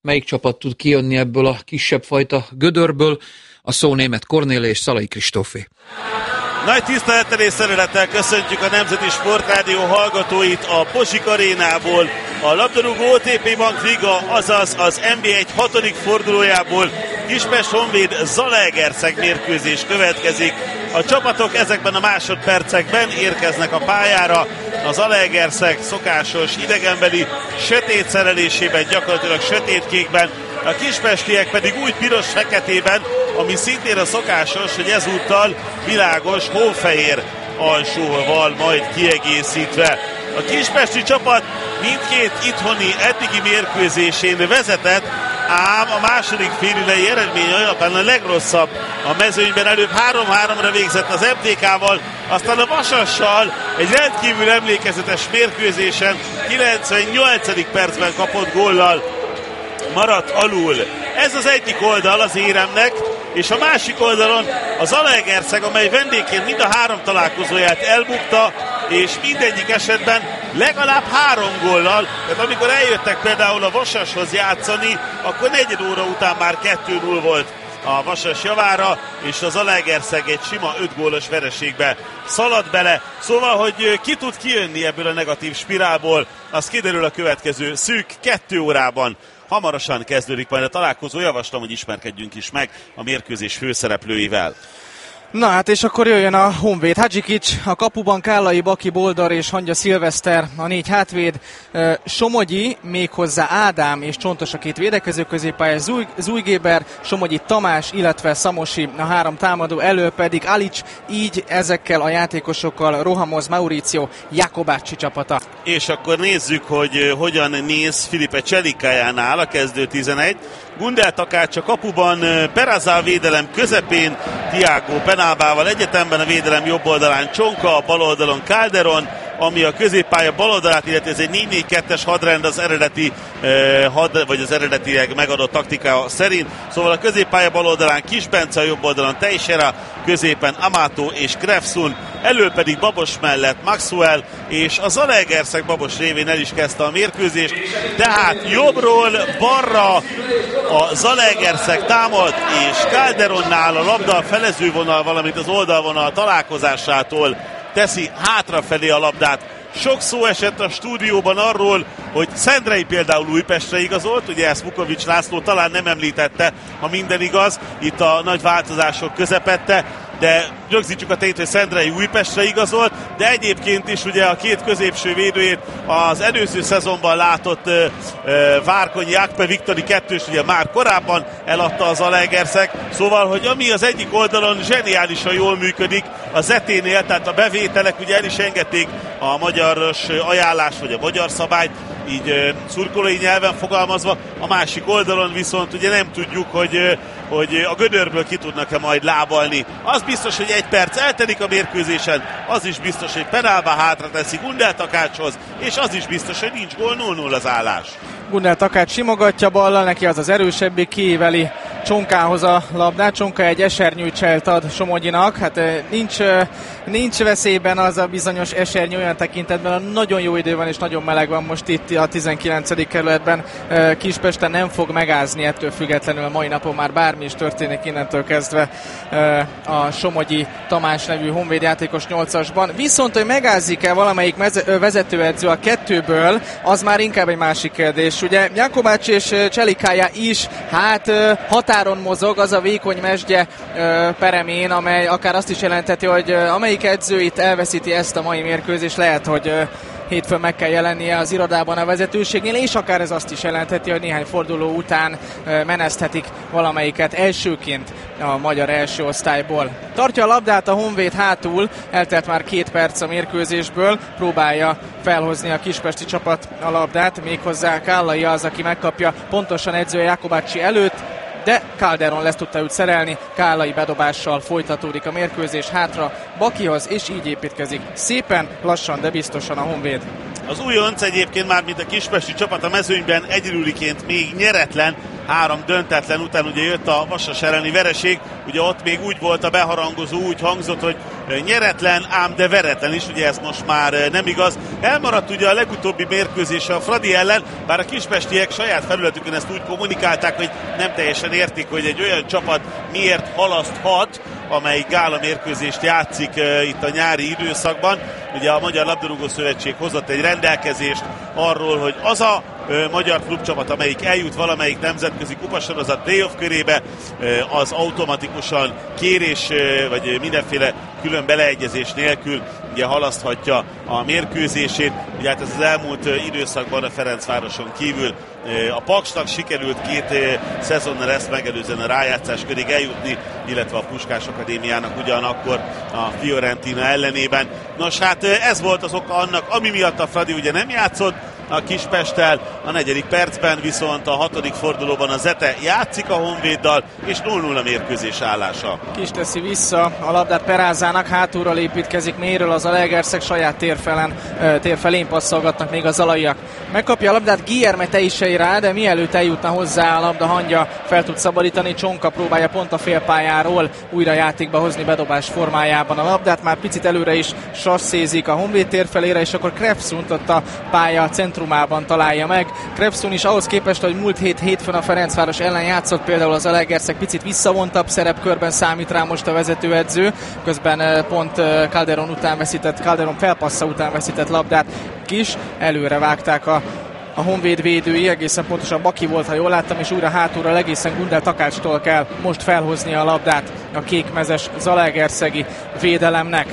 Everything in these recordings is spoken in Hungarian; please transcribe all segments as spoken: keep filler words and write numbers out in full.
melyik csapat tud kijönni ebből a kisebb fajta gödörből. A szó német Kornél és Szalai Kristófé. Nagy tisztelettel és szeretettel köszöntjük a Nemzeti Sportrádió hallgatóit a Pozsik arénából. A labdarúgó o té pé Bank Liga, azaz az en bé egy hatodik fordulójából Kispest Honvéd Zalaegerszeg mérkőzés következik. A csapatok ezekben a másodpercekben érkeznek a pályára. A Zalaegerszeg szokásos idegenbeli sötét szerelésében, gyakorlatilag sötétkékben, a kispestiek pedig úgy piros-feketében, ami szintén a szokásos, hogy ezúttal világos hófehér alsóval majd kiegészítve. A kispesti csapat mindkét itthoni eddigi mérkőzésén vezetett, ám a második félidei eredmény alapján a legrosszabb a mezőnyben. Előbb három-háromra végzett az em té ká-val, aztán a Vasassal egy rendkívül emlékezetes mérkőzésen kilencvennyolcadik percben kapott góllal maradt alul. Ez az egyik oldal az éremnek, és a másik oldalon az Zalaegerszeg, amely vendégként mind a három találkozóját elbukta, és mindegyik esetben legalább három góllal, tehát amikor eljöttek például a Vasashoz játszani, akkor negyed óra után már kettő null volt a Vasas javára, és az Zalaegerszeg egy sima öt gólos vereségbe szaladt bele. Szóval, hogy ki tud kijönni ebből a negatív spirálból, az kiderül a következő szűk kettő órában. Hamarosan kezdődik majd a találkozó, javaslom, hogy ismerkedjünk is meg a mérkőzés főszereplőivel. Na hát, és akkor jöjjön a Honvéd. Hadzsikics a kapuban, Kállai, Baki, Boldar és Hangya Szilveszter a négy hátvéd, Somogyi, méghozzá Ádám és Csontos a két védekező középpályás, Zúj, Zújgéber, Somogyi Tamás, illetve Szamosi a három támadó, elő pedig Alics, így ezekkel a játékosokkal Rohamoz, Mauricio, Jakobácsi csapata. És akkor nézzük, hogy hogyan néz Filipe Cselikájánál a kezdő tizenegy. Gundel Takács a kapuban, Perazál védelem közepén, Tiago Penálbával egyetemben, a védelem jobb oldalán Csonka, a bal oldalon Calderon, ami a középpálya bal oldalát, illetve ez egy négy négy kettes hadrend az eredeti eh, had, vagy az eredetileg megadott taktika szerint. Szóval a középpálya bal oldalán Kis Bence, a jobb oldalon Teixeira, középen Amato és Grefsun, elől pedig Babos mellett Maxwell, és a Zalaegerszeg Babos révén el is kezdte a mérkőzést. Tehát jobbról balra a Zalaegerszeg támad, és Calderonnál a labda a felezővonal, valamint az oldalvonal találkozásától teszi hátrafelé a labdát. Sok szó esett a stúdióban arról, hogy Szendrei például Újpestre igazolt, ugye ezt Vukovics László talán nem említette, ha minden igaz, itt a nagy változások közepette, de rögzítsük a tényt, hogy Szendrei Újpestre igazolt, de egyébként is ugye a két középső védőjét az előző szezonban látott uh, uh, Várkonyi Ákpe Viktori kettős, ugye már korábban eladta az Zalaegerszeg, szóval, hogy ami az egyik oldalon zseniálisan jól működik, a Zeténél, tehát a bevételek ugye el is engedték a magyaros ajánlást, vagy a magyar szabályt, így uh, szurkolói nyelven fogalmazva, a másik oldalon viszont ugye nem tudjuk, hogy, uh, hogy a gödörből ki tudnak-e majd lábalni. Az biztos, hogy egy perc eltelik a mérkőzésen, az is biztos, hogy Penálba hátra teszi Gundel Takácshoz, és az is biztos, hogy nincs gól, null null az állás. Gundel Takács simogatja ballal, neki az az erősebbik, kiíveli Csonkához a labdát. Csonka egy esernyőcselt ad Somogyinak, hát nincs, nincs veszélyben az a bizonyos esernyő olyan tekintetben, nagyon jó idő van és nagyon meleg van most itt a tizenkilencedik kerületben. Kispesten nem fog megázni, ettől függetlenül a mai napon már bármi is történik innentől kezdve a Somogyi Tamás nevű honvéd játékos nyolcasban. Viszont, hogy megázik-e valamelyik meze- vezetőedző a kettőből, az már inkább egy másik kérdés. Ugye Jakobács és Cselikája is hát határon mozog, az a vékony mesdje peremén, amely akár azt is jelenteti, hogy amelyik edző itt elveszíti ezt a mai mérkőzést, lehet, hogy hétfőn meg kell jelennie az irodában a vezetőségnél, és akár ez azt is jelentheti, hogy néhány forduló után meneszthetik valamelyiket elsőként a magyar első osztályból. Tartja a labdát a Honvéd hátul, eltelt már két perc a mérkőzésből, próbálja felhozni a kispesti csapat a labdát, méghozzá Kállai az, aki megkapja pontosan edzője Jakobácsi előtt, de Calderon lesz tudta őt szerelni, Kállai bedobással folytatódik a mérkőzés hátra Bakihoz, és így építkezik szépen, lassan, de biztosan a Honvéd. Az újonc egyébként már, mint a kispesti csapat a mezőnyben egyedüliként még nyeretlen, három döntetlen után ugye jött a Vasas elleni vereség, ugye ott még úgy volt a beharangozó, úgy hangzott, hogy nyeretlen, ám de veretlen is, ugye ez most már nem igaz. Elmaradt ugye a legutóbbi mérkőzése a Fradi ellen, bár a kispestiek saját felületükön ezt úgy kommunikálták, hogy nem teljesen értik, hogy egy olyan csapat miért halaszthat, amely gála mérkőzést játszik uh, itt a nyári időszakban. Ugye a Magyar Labdarúgó Szövetség hozott egy rendelkezést arról, hogy az a uh, magyar klubcsapat, amelyik eljut valamelyik nemzetközi kupasorozat playoff körébe, uh, az automatikusan kérés uh, vagy mindenféle külön beleegyezés nélkül ugye halaszthatja a mérkőzését. Ugye hát ez az elmúlt uh, időszakban a Ferencvároson kívül a Paksnak sikerült két szezonnal ezt megelőzően a rájátszás körig eljutni, illetve a Puskás Akadémiának ugyanakkor a Fiorentina ellenében. Nos, hát ez volt az oka annak, ami miatt a Fradi ugye nem játszott a Kispesttel, a negyedik percben viszont a hatodik fordulóban a Zete játszik a Honvéddal, és nulla nulla mérkőzés állása. Kis teszi vissza a labdát Perázának, hátulról építkezik mélyről az Zalaegerszeg, saját térfelen, térfelén passzolgatnak még a zalaiak. Megkapja a labdát Guillerme Teixeira rá, de mielőtt eljutna hozzá a labda hangja, fel tud szabadítani. Csonka próbálja pont a félpályáról újra játékba hozni bedobás formájában a labdát, már picit előre is sasszézik a Honvéd térfelére, és akkor Krefsunt ott a pálya centrumában találja meg. Krefsun is ahhoz képest, hogy múlt hét hétfőn a Ferencváros ellen játszott, például az Zalaegerszeg picit visszavontabb szerepkörben számít rá most a vezetőedző, közben pont Calderon után veszített, Calderon felpassza után veszített labdát. Kis előre vágták a A Honvéd védői, egészen pontosan Baki volt, ha jól láttam, és újra hátulra egészen Gundel Takácstól kell most felhozni a labdát a kékmezes zalaegerszegi védelemnek.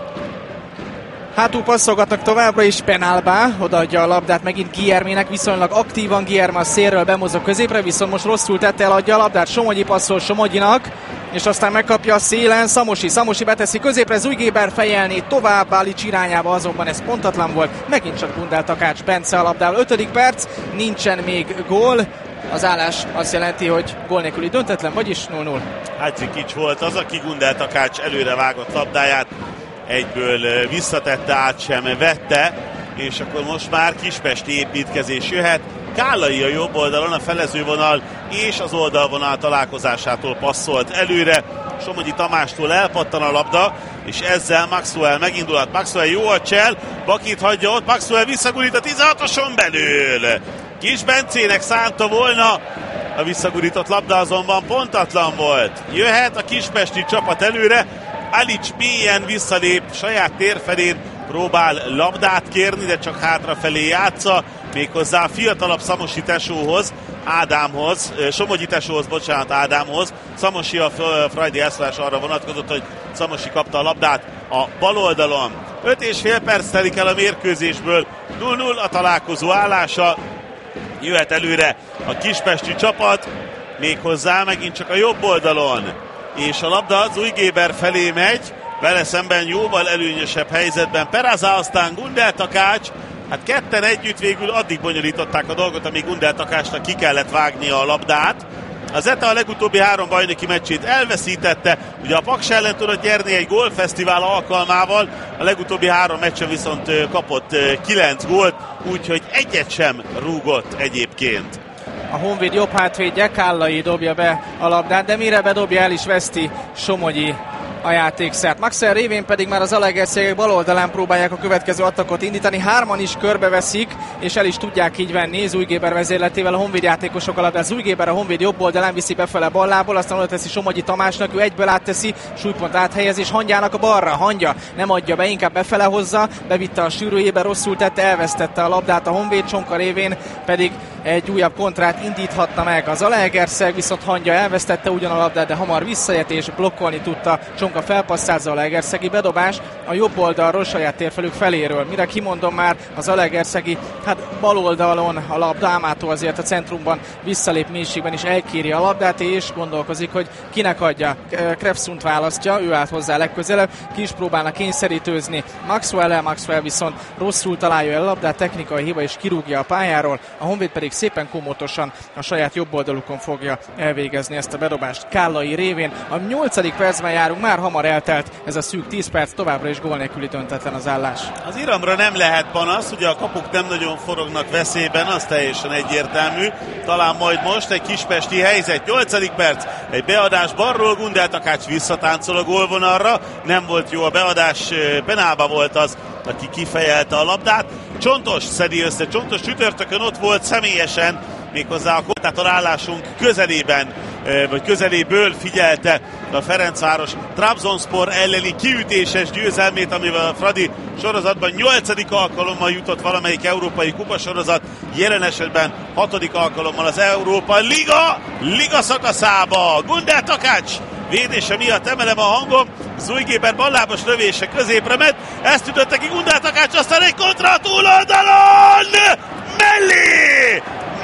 Hátul passzolgatnak továbbra is, Penalba odaadja a labdát megint Guillermének, viszonylag aktívan Guillerme a szélről bemozog középre, viszont most rosszul tette, eladja a labdát, Somogyi passzol Somogyinak, és aztán megkapja a szélen Szamosi, Szamosi beteszi középre, Zújgéber fejelni tovább Bálics irányába, azonban ez pontatlan volt, megint csak Gundel Takács Bence a labdával. ötödik perc, nincsen még gól, az állás azt jelenti, hogy gól nélküli döntetlen, vagyis nulla nulla. Hadzsikics volt az, aki Gundel Takács előre vágott labdáját egyből visszatette, át sem vette, és akkor most már kispesti építkezés jöhet. Kállai a jobb oldalon, a felezővonal és az oldalvonal találkozásától passzolt előre. Somogyi Tamástól elpattan a labda, és ezzel Maxwell megindulhat. Maxwell jó a csel, Bakit hagyja ott, Maxwell visszagurít a tizenhatoson belül. Kis Bencének szánta volna, a visszagurított labda azonban pontatlan volt. Jöhet a kispesti csapat előre, Alics mélyen visszalép saját térfelén, próbál labdát kérni, de csak hátrafelé játsza, méghozzá a fiatalabb Szamosi tesóhoz, Ádámhoz, Somogyi tesóhoz, bocsánat, Ádámhoz. Szamosi a frajdi elszólás arra vonatkozott, hogy Szamosi kapta a labdát a bal oldalon. öt és fél perc telik el a mérkőzésből, nulla nulla a találkozó állása. Jöhet előre a kispesti csapat, méghozzá megint csak a jobb oldalon. És a labda Zújgéber felé megy, vele szemben jóval előnyösebb helyzetben Peraza, aztán Gundel Takács. Hát ketten együtt végül addig bonyolították a dolgot, amíg Gundel Takácsnak ki kellett vágnia a labdát. Az Zeta a legutóbbi három bajnoki meccsét elveszítette, ugye a Paks ellen tudott nyerni egy gólfesztivál alkalmával, a legutóbbi három meccsen viszont kapott kilenc gólt, úgyhogy egyet sem rúgott egyébként. A Honvéd jobb hátvédje, Kállai dobja be a labdát, de mire bedobja, el is veszti Somogyi a játékszert. Maxwell révén pedig már az Zalaegerszegek bal oldalán próbálják a következő attakot indítani. Hárman is körbeveszik, és el is tudják így venni Zújgéber vezérletével a Honvéd játékosok alatt. De Zújgéber a Honvéd jobb oldalán viszi befele ballából, aztán oda teszi Somogyi Tamásnak, ő egyből átteszi, súlypont áthelyezés Hangyának a balra. Hangya nem adja be, inkább befele hozza, bevitte a sűrűjébe, rosszul tette, elvesztette a labdát a Honvéd, Csonka révén pedig egy újabb kontrát indíthatna meg az Zalaegerszeg, viszont Hangya elvesztette ugyan a labdát, de hamar visszajött és blokkolni tudta. Csonka felpasszál, Zalaegerszegi bedobás a jobb oldalról, saját térfelük feléről. Mire kimondom, már az Zalaegerszegi, hát bal oldalon a labda, Ámától azért a centrumban visszalép mélységben is elkéri a labdát, és gondolkozik, hogy kinek adja. Krefsunt választja, ő állt hozzá legközelebb, ki is próbálna kényszerítőzni Maxwell-el, Maxwell viszont rosszul találja el a labdát, technikai hiba és kirúgja a pályáról. A Honvéd pedig szépen komótosan a saját jobb oldalukon fogja elvégezni ezt a bedobást Kállai révén. A nyolcadik percben járunk, már hamar eltelt ez a szűk tíz perc, továbbra is gól nélküli döntetlen az állás. Az Iramra nem lehet panasz, ugye a kapuk nem nagyon forognak veszélyben, az teljesen egyértelmű. Talán majd most egy kispesti helyzet, nyolcadik perc, egy beadás balról, Gundel Takács visszatáncol a gólvonalra, nem volt jó a beadás, penálba volt az, aki kifejelte a labdát. Csontos szedi össze, Csontos csütörtökön ott volt személyesen, méghozzá a kommentátor állásunk közelében, vagy közeléből figyelte a Ferencváros Trabzonspor elleni kiütéses győzelmét, amivel a Fradi sorozatban nyolcadik alkalommal jutott valamelyik európai kupasorozat, jelen esetben hatodik alkalommal az Európa Liga, Liga szakaszába. Gundel Takács védése miatt emelem a hangom, Zújgéber ballábos lövése középre ment, ezt ütötte ki Gundel Takács, aztán egy kontra a túloldalon, mellé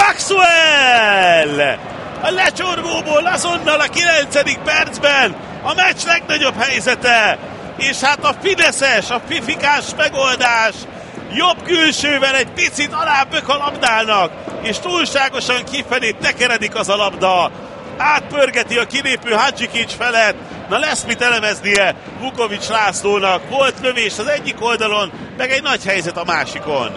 Maxwell! A lecsorgóból azonnal a kilencedik percben a meccs legnagyobb helyzete, és hát a fideszes, a fifikás megoldás, jobb külsővel egy picit alábbök a labdának, és túlságosan kifelé tekeredik az a labda. Átpörgeti a kilépő Hadzsikics felett, na lesz mit elemeznie Vukovics Lászlónak, volt lövés az egyik oldalon, meg egy nagy helyzet a másikon.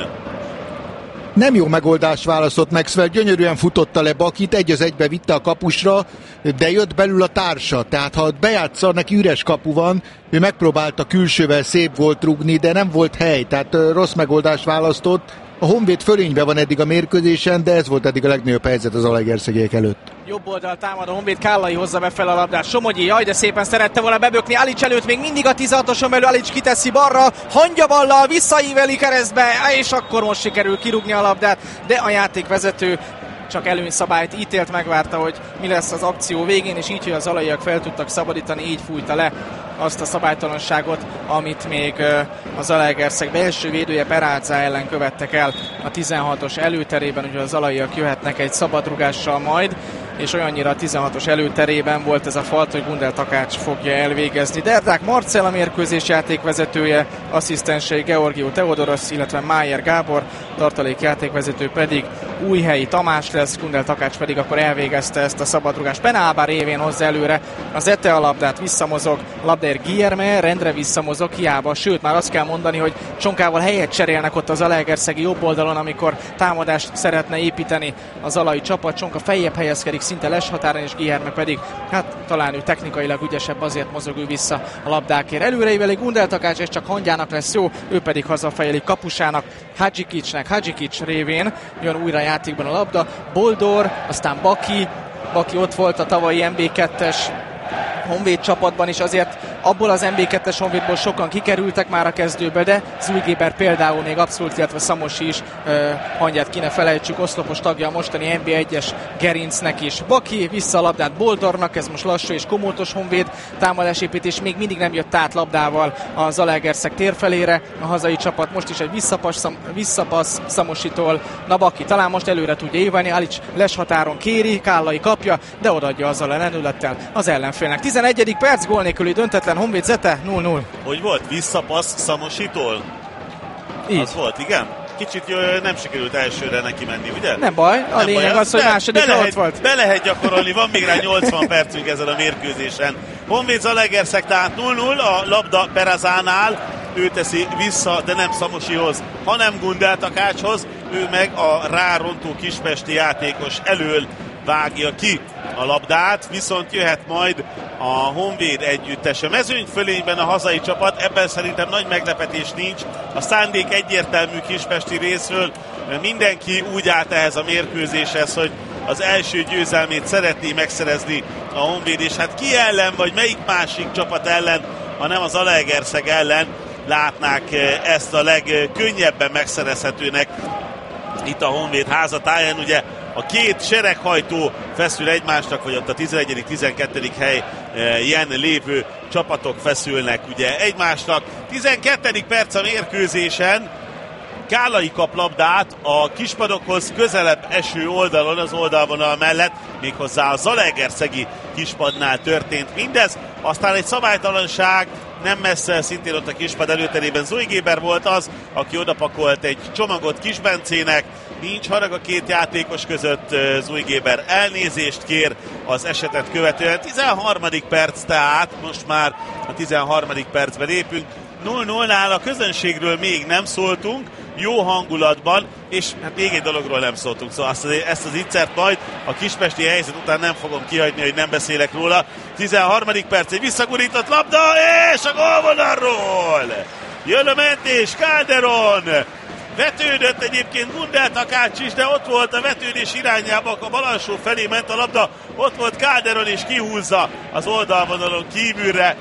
Nem jó megoldást választott Maxwell, gyönyörűen futotta le Bakit, egy az egybe vitte a kapusra, de jött belül a társa, tehát ha bejátsza, neki üres kapu van, ő megpróbálta külsővel szép gólt rúgni, de nem volt hely, tehát rossz megoldást választott. A Honvéd fölényben van eddig a mérkőzésen, de ez volt eddig a legnagyobb helyzet az zalaegerszegiek előtt. Jobb oldal támad a Honvéd, Kállai hozza be fel a labdát, Somogyi, jaj, de szépen szerette volna bebökni Alics előtt, még mindig a tizenhatoson belül Alics kiteszi balra, hangyaballal visszaíveli keresztbe, és akkor most sikerül kirúgni a labdát, de a játékvezető csak előnyszabályt ítélt, megvárta, hogy mi lesz az akció végén, és így, hogy az zalaiak fel tudtak szabadítani, így fújta le azt a szabálytalanságot, amit még az Zalaegerszeg belső védője Perálca ellen követtek el a tizenhatos előterében, úgyhogy a zalaiak jöhetnek egy szabadrugással majd, és olyannyira a tizenhatos előterében volt ez a falt, hogy Gundel Takács fogja elvégezni. Derdák Marcell a mérkőzés játékvezetője, asszisztensei Georgiou Teodorosz, illetve Májer Gábor, tartalék játékvezető pedig Újhelyi Tamás lesz, Gundel Takács pedig akkor elvégezte ezt a szabadrugást. Penálbár révén hozza előre az Ete a labdát, visszamozog, labdaért Guillerme, rendre visszamozog, hiába, sőt már azt kell mondani, hogy Csonkával helyet cserélnek ott az zalaegerszegi jobb oldalon, amikor támadást szeretne építeni a zalai csapat. Csonka feljebb helyezkedik szinte les határon, és Guillerme pedig, hát talán ő technikailag ügyesebb, azért mozog ő vissza a labdákért. Előreíveli Gundel Takács, és csak Hangyának lesz jó, ő pedig hazafejeli kapusának, Hadzsikicsnek, Hadzsikics révén jön újra játékban a labda, Boldor, aztán Baki, Baki ott volt a tavalyi em bé kettes Honvéd csapatban is, azért abból az em bé kettes Honvédból sokan kikerültek már a kezdőbe, de Zújgéber például még abszolút, illetve Szamosi is, uh, Hangyát ki ne felejtsük, oszlopos tagja a mostani em bé egyes Gerincnek is. Baki vissza a labdát Boldornak, ez most lassú és komótos Honvéd támadásépítés, még mindig nem jött át labdával a Zalaegerszeg térfelére a hazai csapat, most is egy visszapassz, szam, visszapassz Szamositól, na Baki talán most előre tudja évelni, Alics les határon kéri, Kállai kapja, de odaadja azzal a lendülettel az ellenfélnek. tizenegyedik perc, gól nélküli döntetlen, Honvéd Zete nulla nulla. Hogy volt? Visszapassz Szamositól? Így. Az volt, igen? Kicsit ö, nem sikerült elsőre neki menni, ugye? Nem baj, a nem lényeg baj, az, hogy másodikra ott volt. Be lehet gyakorolni, van még rá nyolcvan percünk ezen a mérkőzésen. Honvéd Zalaegerszeg tehát nulla nulla, a labda Perazánál, ő teszi vissza, de nem Szamosihoz, hanem Gundel Takácshoz, ő meg a rárontó kispesti játékos elől vágja ki a labdát, viszont jöhet majd a Honvéd együttese. Mezőnyfölényben a hazai csapat, ebben szerintem nagy meglepetés nincs. A szándék egyértelmű kispesti részről, mindenki úgy állt ehhez a mérkőzéshez, hogy az első győzelmét szeretné megszerezni a Honvéd, és hát ki ellen, vagy melyik másik csapat ellen, ha nem az Zalaegerszeg ellen látnák ezt a legkönnyebben megszerezhetőnek itt a Honvéd házatáján. Ugye a két sereghajtó feszül egymásnak, vagy ott a tizenegyedik tizenkettedik helyen lévő csapatok feszülnek ugye egymásnak. tizenkettedik perc a mérkőzésen, Kállai kap labdát a kispadokhoz közelebb eső oldalon, az oldalvonal mellett, méghozzá a zalaegerszegi kispadnál történt mindez. Aztán egy szabálytalanság, nem messze, szintén ott a kispad előterében Zújgéber volt az, aki odapakolt egy csomagot Kisbencének, nincs harag a két játékos között, Zújgéber elnézést kér az esetet követően. tizenharmadik perc tehát, most már a tizenharmadik percben lépünk. nulla nullnál a közönségről még nem szóltunk, jó hangulatban, és hát még egy dologról nem szóltunk, szóval azt az, ezt az ittszert majd a kispesti helyzet után nem fogom kihagyni, hogy nem beszélek róla. tizenharmadik perc, egy visszagurított labda, és a gólvonalról jön a mentés, Calderon vetődött egyébként Gundel Takács is, de ott volt a vetődés irányába, a bal alsó felé ment a labda, ott volt Calderon és kihúzza az oldalvonalon kívülre.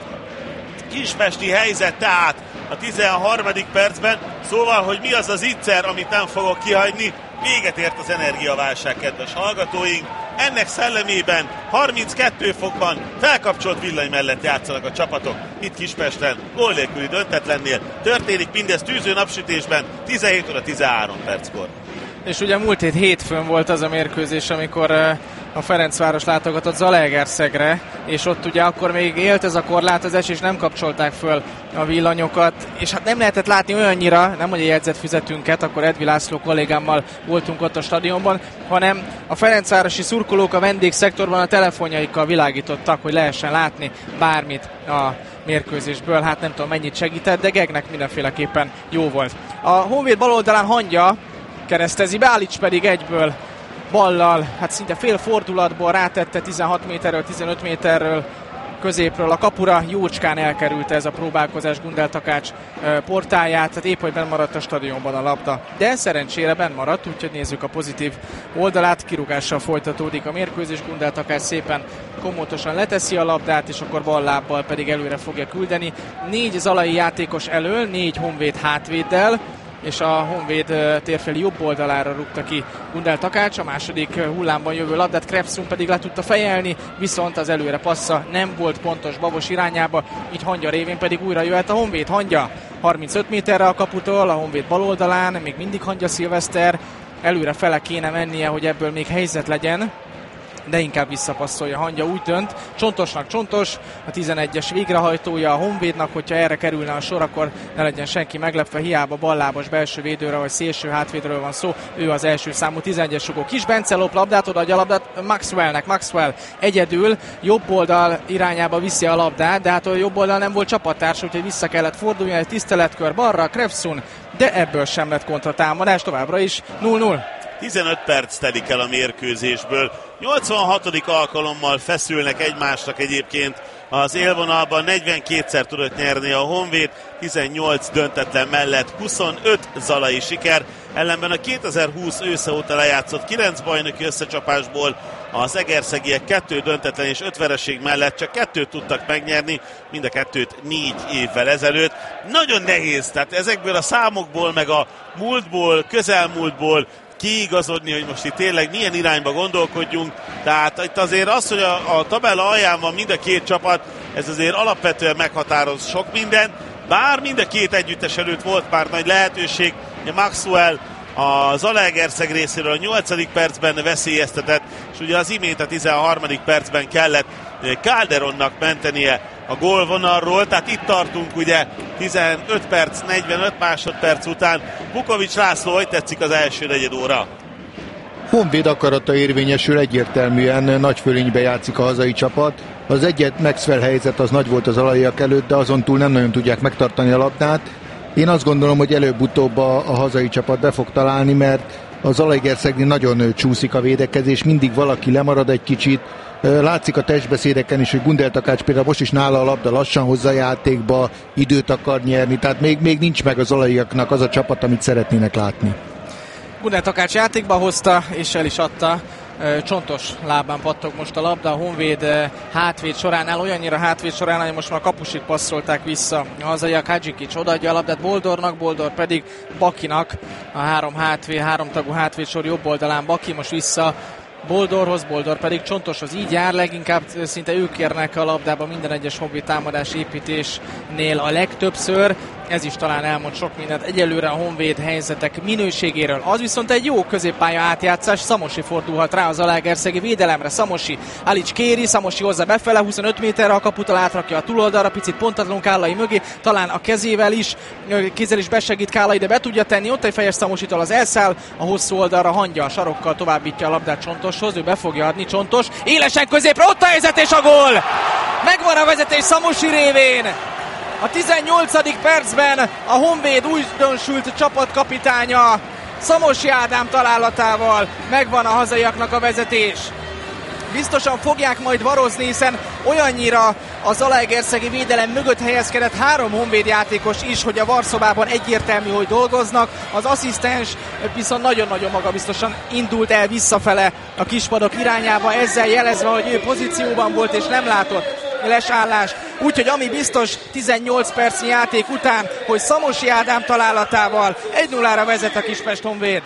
Kispesti helyzet tehát a tizenharmadik percben, szóval, hogy mi az az iccer, amit nem fogok kihagyni, véget ért az energiaválság, kedves hallgatóink. Ennek szellemében harminckettő fokban felkapcsolt villany mellett játszanak a csapatok. Itt Kispesten gól nélküli döntetlennél történik mindez tűző napsütésben tizenhét óra tizenhárom perckor. És ugye múlt hét hétfőn volt az a mérkőzés, amikor a Ferencváros látogatott Zalaegerszegre, és ott ugye akkor még élt ez a korlátozás, és nem kapcsolták föl a villanyokat, és hát nem lehetett látni olyannyira, nem hogy a jegyzetfüzetünket, akkor Edvi László kollégámmal voltunk ott a stadionban, hanem a ferencvárosi szurkolók a vendégszektorban a telefonjaikkal világítottak, hogy lehessen látni bármit a mérkőzésből. Hát nem tudom mennyit segített, de Gegnek mindenféleképpen jó volt. A Honvéd baloldalán Hangya keresztezi, Bálics pedig egyből ballal, hát szinte fél fordulatból rátette tizenhat méterről, tizenöt méterről középről a kapura. Jócskán elkerülte ez a próbálkozás Gundel Takács portáját, tehát épp hogy benn maradt a stadionban a labda. De szerencsére benn maradt, úgyhogy nézzük a pozitív oldalát. Kirúgással folytatódik a mérkőzés, Gundel Takács szépen komótosan leteszi a labdát, és akkor ballábbal pedig előre fogja küldeni. Négy zalai játékos elől, négy Honvéd hátvéddel, és a Honvéd térfeli jobb oldalára rúgta ki Gundel Takács, a második hullámban jövő labdát Krefszun pedig le tudta fejelni, viszont az előre passza nem volt pontos Babos irányába, így Hangya révén pedig újra jöhet a Honvéd. Hangya harmincöt méterre a kaputól, a Honvéd bal oldalán, még mindig Hangya Szilveszter, előre fele kéne mennie, hogy ebből még helyzet legyen, de inkább visszapasszolja Hangya, úgy dönt. Csontosnak Csontos, a tizenegyes végrehajtója a Honvédnak, hogyha erre kerülne a sor, akkor ne legyen senki meglepve, hiába ballábas belső védőre vagy szélső hátvédről van szó, ő az első számú tizenegyes rugó. Kis Bence lop labdát, odaadja a labdát Maxwellnek, Maxwell egyedül jobb oldal irányába viszi a labdát, de hát a jobb oldal nem volt csapattárs, úgyhogy vissza kellett fordulni, egy tiszteletkör balra, Krefszun, de ebből sem lett kontratámadás, továbbra is nulla nulla. tizenöt perc telik el a mérkőzésből. nyolcvanhatodik alkalommal feszülnek egymásnak egyébként az élvonalban. negyvenkétszer tudott nyerni a Honvéd, tizennyolc döntetlen mellett huszonöt zalai siker. Ellenben a kétezer-húsz ősze óta lejátszott kilenc bajnoki összecsapásból az egerszegiek kettő döntetlen és öt vereség mellett csak kettőt tudtak megnyerni, mind a kettőt négy évvel ezelőtt. Nagyon nehéz, tehát ezekből a számokból, meg a múltból, közelmúltból kiigazodni, hogy most itt tényleg milyen irányba gondolkodjunk. Tehát itt azért az, hogy a, a tabella alján van mind a két csapat, ez azért alapvetően meghatároz sok minden, bár mind a két együttes előtt volt már nagy lehetőség. Maxwell a Zalaegerszeg részéről a nyolcadik percben veszélyeztetett, és ugye az imént a tizenharmadik percben kellett Calderonnak mentenie a gólvonalról, tehát itt tartunk ugye tizenöt perc, negyvenöt másodperc után. Vukovics László, hogy tetszik az első negyed óra? Honvéd akarata érvényesül, egyértelműen nagy fölénybe játszik a hazai csapat. Az egyet Maxwell helyzet az nagy volt az alaiak előtt, de azon túl nem nagyon tudják megtartani a labdát. Én azt gondolom, hogy előbb-utóbb a, a hazai csapat be fog találni, mert az Zalaegerszegnél nagyon csúszik a védekezés, mindig valaki lemarad egy kicsit. Látszik a testbeszédeken is, hogy Gundel Takács például most is nála a labda lassan hozza a játékba, időt akar nyerni, tehát még, még nincs meg az zalaiaknak az a csapat, amit szeretnének látni. Gundel Takács játékba hozta, és el is adta. Csontos lábán pattog most a labda, a Honvéd hátvéd soránál, olyannyira hátvéd soránál, hogy most már kapusit passzolták vissza a hazaiak. Hadzsikics odaadja a labdát Boldornak, Boldor pedig Bakinak, a három hátvéd, háromtagú hátvéd sor jobb oldalán. Baki most vissza Boldorhoz, Boldor pedig Csontoshoz, így jár, leginkább szinte ők kérnek a labdába minden egyes Honvéd támadás építésnél a legtöbbször. ez is talán elmond sok mindent egyelőre a Honvéd helyzetek minőségéről. Az viszont egy jó középpálya átjátszás, Szamosi fordulhat rá az zalaegerszegi védelemre. Szamosi, Alics kéri, Szamosi hozza befele, huszonöt méterre a kaputól átrakja a túloldalra, picit pontatlanul Kállai mögé, talán a kezével is, kézzel is besegít Kállai, de be tudja tenni, ott egy fejes Szamositól az elszáll, a hosszú oldalra Hangya a sarokkal továbbítja a labdát Csontoshoz, ő be fogja adni, Csontos, élesen középre, ott a helyzet és a gól! Megvan a vezetés Szamosi révén! A tizennyolcadik percben a Honvéd újdonsült csapatkapitánya Szamosi Ádám találatával megvan a hazaiaknak a vezetés. Biztosan fogják majd varozni, hiszen olyannyira a zalaegerszegi védelem mögött helyezkedett három Honvéd játékos is, hogy a varszobában egyértelmű, hogy dolgoznak. Az asszisztens viszont nagyon-nagyon magabiztosan indult el visszafele a kispadok irányába, ezzel jelezve, hogy ő pozícióban volt és nem látott lesállást. Úgyhogy ami biztos tizennyolc percnyi játék után, hogy Szamosi Ádám találatával egy nullára vezet a Kispest Honvéd.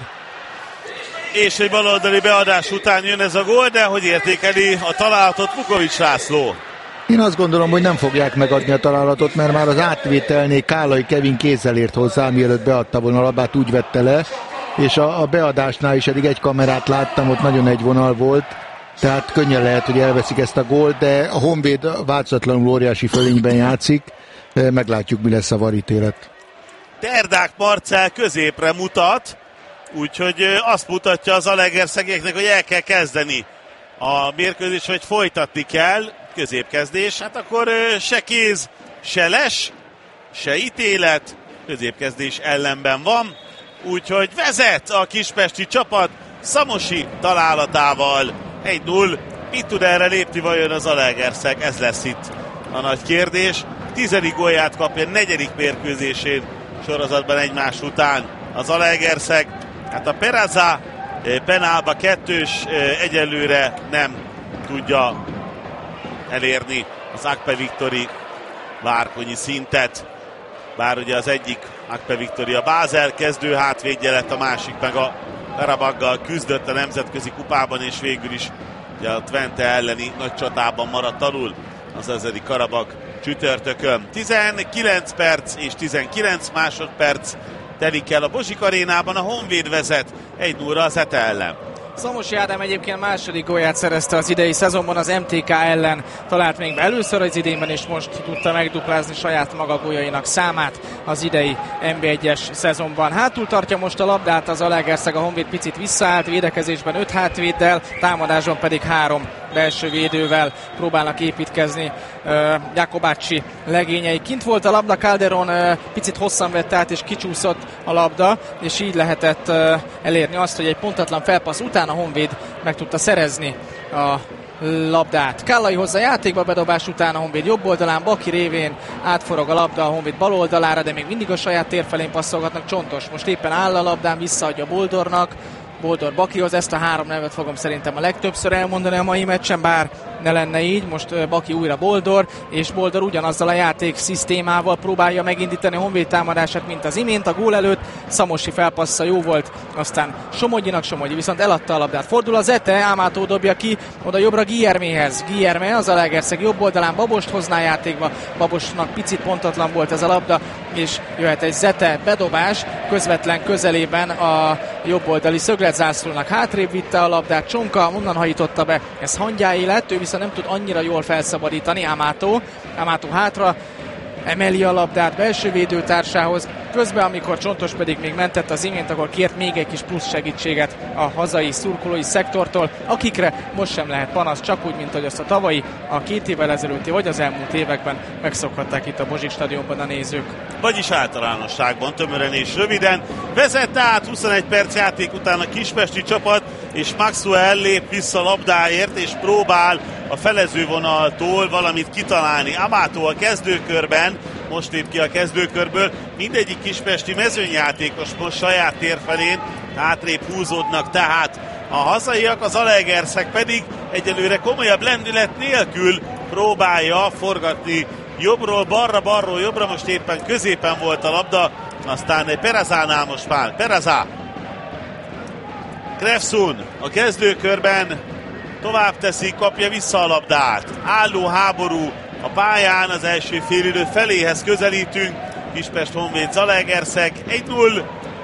És egy baloldali beadás után jön ez a gól, de hogy értékeli a találatot Vukovics László? Én azt gondolom, hogy nem fogják megadni a találatot, mert már az átvételnél Kállai Kevin kézzel ért hozzá, mielőtt beadta volna a labát, úgy vette le, és a, a beadásnál is eddig egy kamerát láttam, ott nagyon egy vonal volt, tehát könnyen lehet, hogy elveszik ezt a gólt, de a Honvéd változatlanul óriási fölényben játszik, meglátjuk, mi lesz a varítélet. Terdák Marcell középre mutat, úgyhogy azt mutatja az zalaegerszegieknek, hogy el kell kezdeni a mérkőzés, hogy folytatni kell, középkezdés, hát akkor se kéz, se les, se ítélet, középkezdés ellenben van, úgyhogy vezet a kispesti csapat Szamosi találatával egy null. Mit tud erre lépni vajon az Zalaegerszeg? Ez lesz itt a nagy kérdés. Tizedik gólját kapja negyedik mérkőzésén sorozatban egymás után a Zalaegerszeg. Hát a Peraza penálba kettős egyelőre nem tudja elérni az Akpe Viktori várkonyi szintet. Bár ugye az egyik Akpe Viktori a Bázel kezdő hátvédje lett, a másik meg a Karabaggal küzdött a nemzetközi kupában, és végül is ugye a Twente elleni nagy csatában maradt alul az ezredik Karabag csütörtökön. tizenkilenc perc és tizenkilenc másodperc telik el a Bozsik arénában, a Honvéd vezet egy nullra az Zete ellen. Szamosi Ádám egyébként második gólját szerezte az idei szezonban az em té ká ellen, talált még be először az idényben, és most tudta megduplázni saját maga góljainak számát az idei en bé egyes szezonban. Hátul tartja most a labdát az Zalaegerszeg, a Honvéd picit visszaállt, védekezésben öt hátvéddel, támadásban pedig három belső védővel próbálnak építkezni uh, Jakobácsi legényei. Kint volt a labda, Calderon uh, picit hosszan vett át és kicsúszott a labda, és így lehetett uh, elérni azt, hogy egy pontatlan felpassz után a Honvéd meg tudta szerezni a labdát. Kállai hozza játékba, bedobás után a Honvéd jobb oldalán, Baki révén átforog a labda a Honvéd bal oldalára, de még mindig a saját tér felén passzolgatnak. Csontos most éppen áll a labdán, visszaadja Boldornak, Boldor Bakihoz, ezt a három nevet fogom szerintem a legtöbbször elmondani a mai meccsen, bár ne lenne így. Most Baki újra Boldor, és Boldor ugyanazzal a játék szisztémával próbálja megindítani a Honvéd támadását, mint az imént. A gól előtt Szamosi felpassza jó volt, aztán Somogyinak, Somogyi viszont eladta a labdát. Fordul a Zete, Ámátó dobja ki, oda jobbra Guillerméhez. Guillermé az Zalaegerszeg jobb oldalán Babost hozná játékba, Babosnak picit pontatlan volt ez a labda, és jöhet egy Zete bedobás, közvetlen közelében a jobb oldali szögletzászlónak hátrébb vitte a labdát, Csonka onnan hajította be, ez Hangyáé lett, ő viszont nem tud annyira jól felszabadítani. Ámátó, Ámátó hátra emeli a labdát belső védőtársához, közben amikor Csontos pedig még mentett az imént, akkor kért még egy kis plusz segítséget a hazai szurkolói szektortól, akikre most sem lehet panasz, csak úgy, mint hogy azt a tavalyi, a két évvel ezelőtti vagy az elmúlt években megszokhatták itt a Bozsik stadionban a nézők. Vagyis általánosságban, tömören és röviden. Vezette át huszonegy perc játék után a kispesti csapat, és Maxwell lép vissza labdáért, és próbál a felezővonaltól valamit kitalálni. Amato a kezdőkörben, most lép ki a kezdőkörből, mindegyik kispesti mezőnyjátékos most saját tér felén hátrébb húzódnak, tehát a hazaiak, az Zalaegerszeg pedig egyelőre komolyabb lendület nélkül próbálja forgatni jobbról balra, balról jobbra, most éppen középen volt a labda, aztán egy Perazánál most már. Peraza. Krefsun a kezdőkörben tovább teszi, kapja vissza a labdát. Álló háború a pályán, az első félidő feléhez közelítünk. Kispest Honvéd Zalaegerszeg egy null.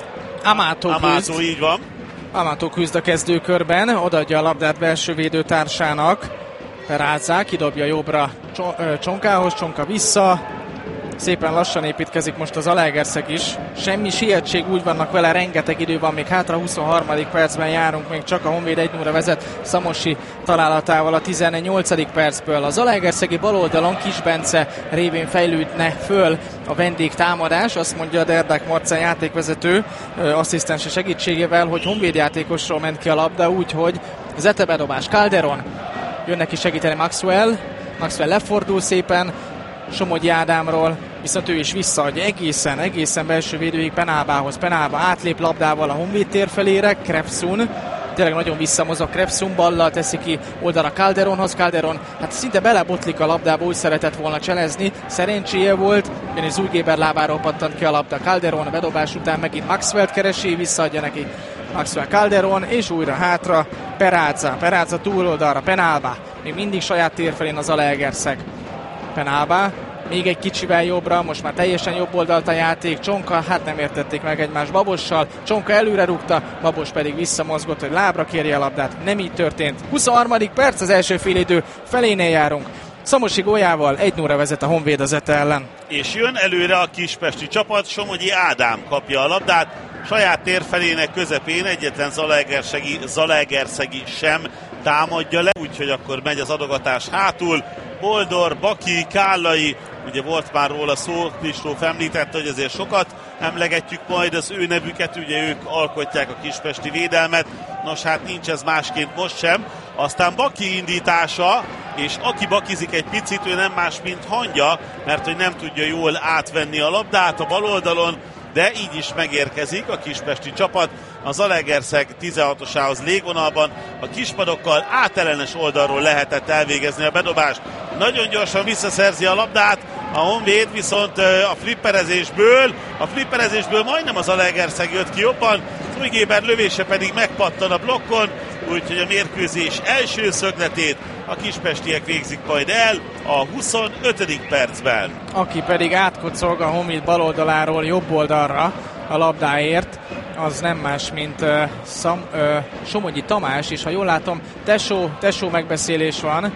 Amato, Amato, így van. Amato küzd a kezdőkörben, odaadja a labdát belső védőtársának. Peráza kidobja jobbra Csonkához, Csonka vissza. Szépen lassan építkezik most az Zalaegerszeg is. Semmi sietség, úgy vannak vele, rengeteg idő van, még hátra, huszonharmadik percben járunk, még csak a Honvéd egy nullra vezet Szamosi találatával a tizennyolcadik percből. A Zalaegerszegi baloldalon Kis Bence révén fejlődne föl a vendégtámadás, azt mondja Derdák Marcell játékvezető asszisztense segítségével, hogy Honvéd játékosról ment ki a labda, úgyhogy Zete bedobás, Calderon, jön neki segíteni Maxwell, Maxwell lefordul szépen Somogyi Ádámról, viszont ő is visszaadja egészen, egészen belső védőig Penálbához. Penálba átlép labdával a Honvéd tér felére, Krepszun, tényleg nagyon visszamozog Krepszun, ballal teszi ki oldalra Calderonhoz, Calderon hát szinte belebotlik a labdába, úgy szeretett volna cselezni, szerencséje volt, ugyanis Zújgéber lábáról pattant ki a labda. Calderon a bedobás után megint Maxwellt keresi, visszaadja neki Maxwell, Calderon, és újra hátra Peráza, Peráza túloldalra, Penálba, még mindig saját tér felén az Zalaegerszeg. Penálba, még egy kicsivel jobbra, most már teljesen jobb oldalt a játék, Csonka, hát nem értették meg egymást Babossal, Csonka előre rúgta, Babos pedig visszamozgott, hogy lábra kérje a labdát, nem így történt. huszonharmadik perc, az első félidő felénél járunk. Szamosi góljával egy nullra vezet a Honvéd az Zete ellen. És jön előre a kispesti csapat, Somogyi Ádám kapja a labdát, saját térfelének közepén egyetlen Zalaegerszegi, Zalaegerszegi sem támadja le, úgyhogy akkor megy az adogatás hátul. Boldor, Baki, Kállai, ugye volt már róla szó, Kristóf említette, hogy azért sokat emlegetjük majd az ő nevüket, ugye ők alkotják a kispesti védelmet, nos hát nincs ez másként most sem. Aztán Baki indítása, és aki bakizik egy picit, ő nem más, mint Hangya, mert hogy nem tudja jól átvenni a labdát a bal oldalon, de így is megérkezik a kispesti csapat a Zalaegerszeg tizenhatosához légvonalban. A kispadokkal átellenes oldalról lehetett elvégezni a bedobást. Nagyon gyorsan visszaszerzi a labdát a Honvéd, viszont a flipperezésből, a flipperezésből majdnem az Zalaegerszeg jött ki jobban, Zújgéber lövése pedig megpattan a blokkon, úgyhogy a mérkőzés első szögletét a kispestiek végzik majd el a huszonötödik percben. Aki pedig átkocog a Honvéd baloldaláról jobb oldalra a labdáért, az nem más, mint uh, Szam, uh, Somogyi Tamás, és ha jól látom, tesó, tesó megbeszélés van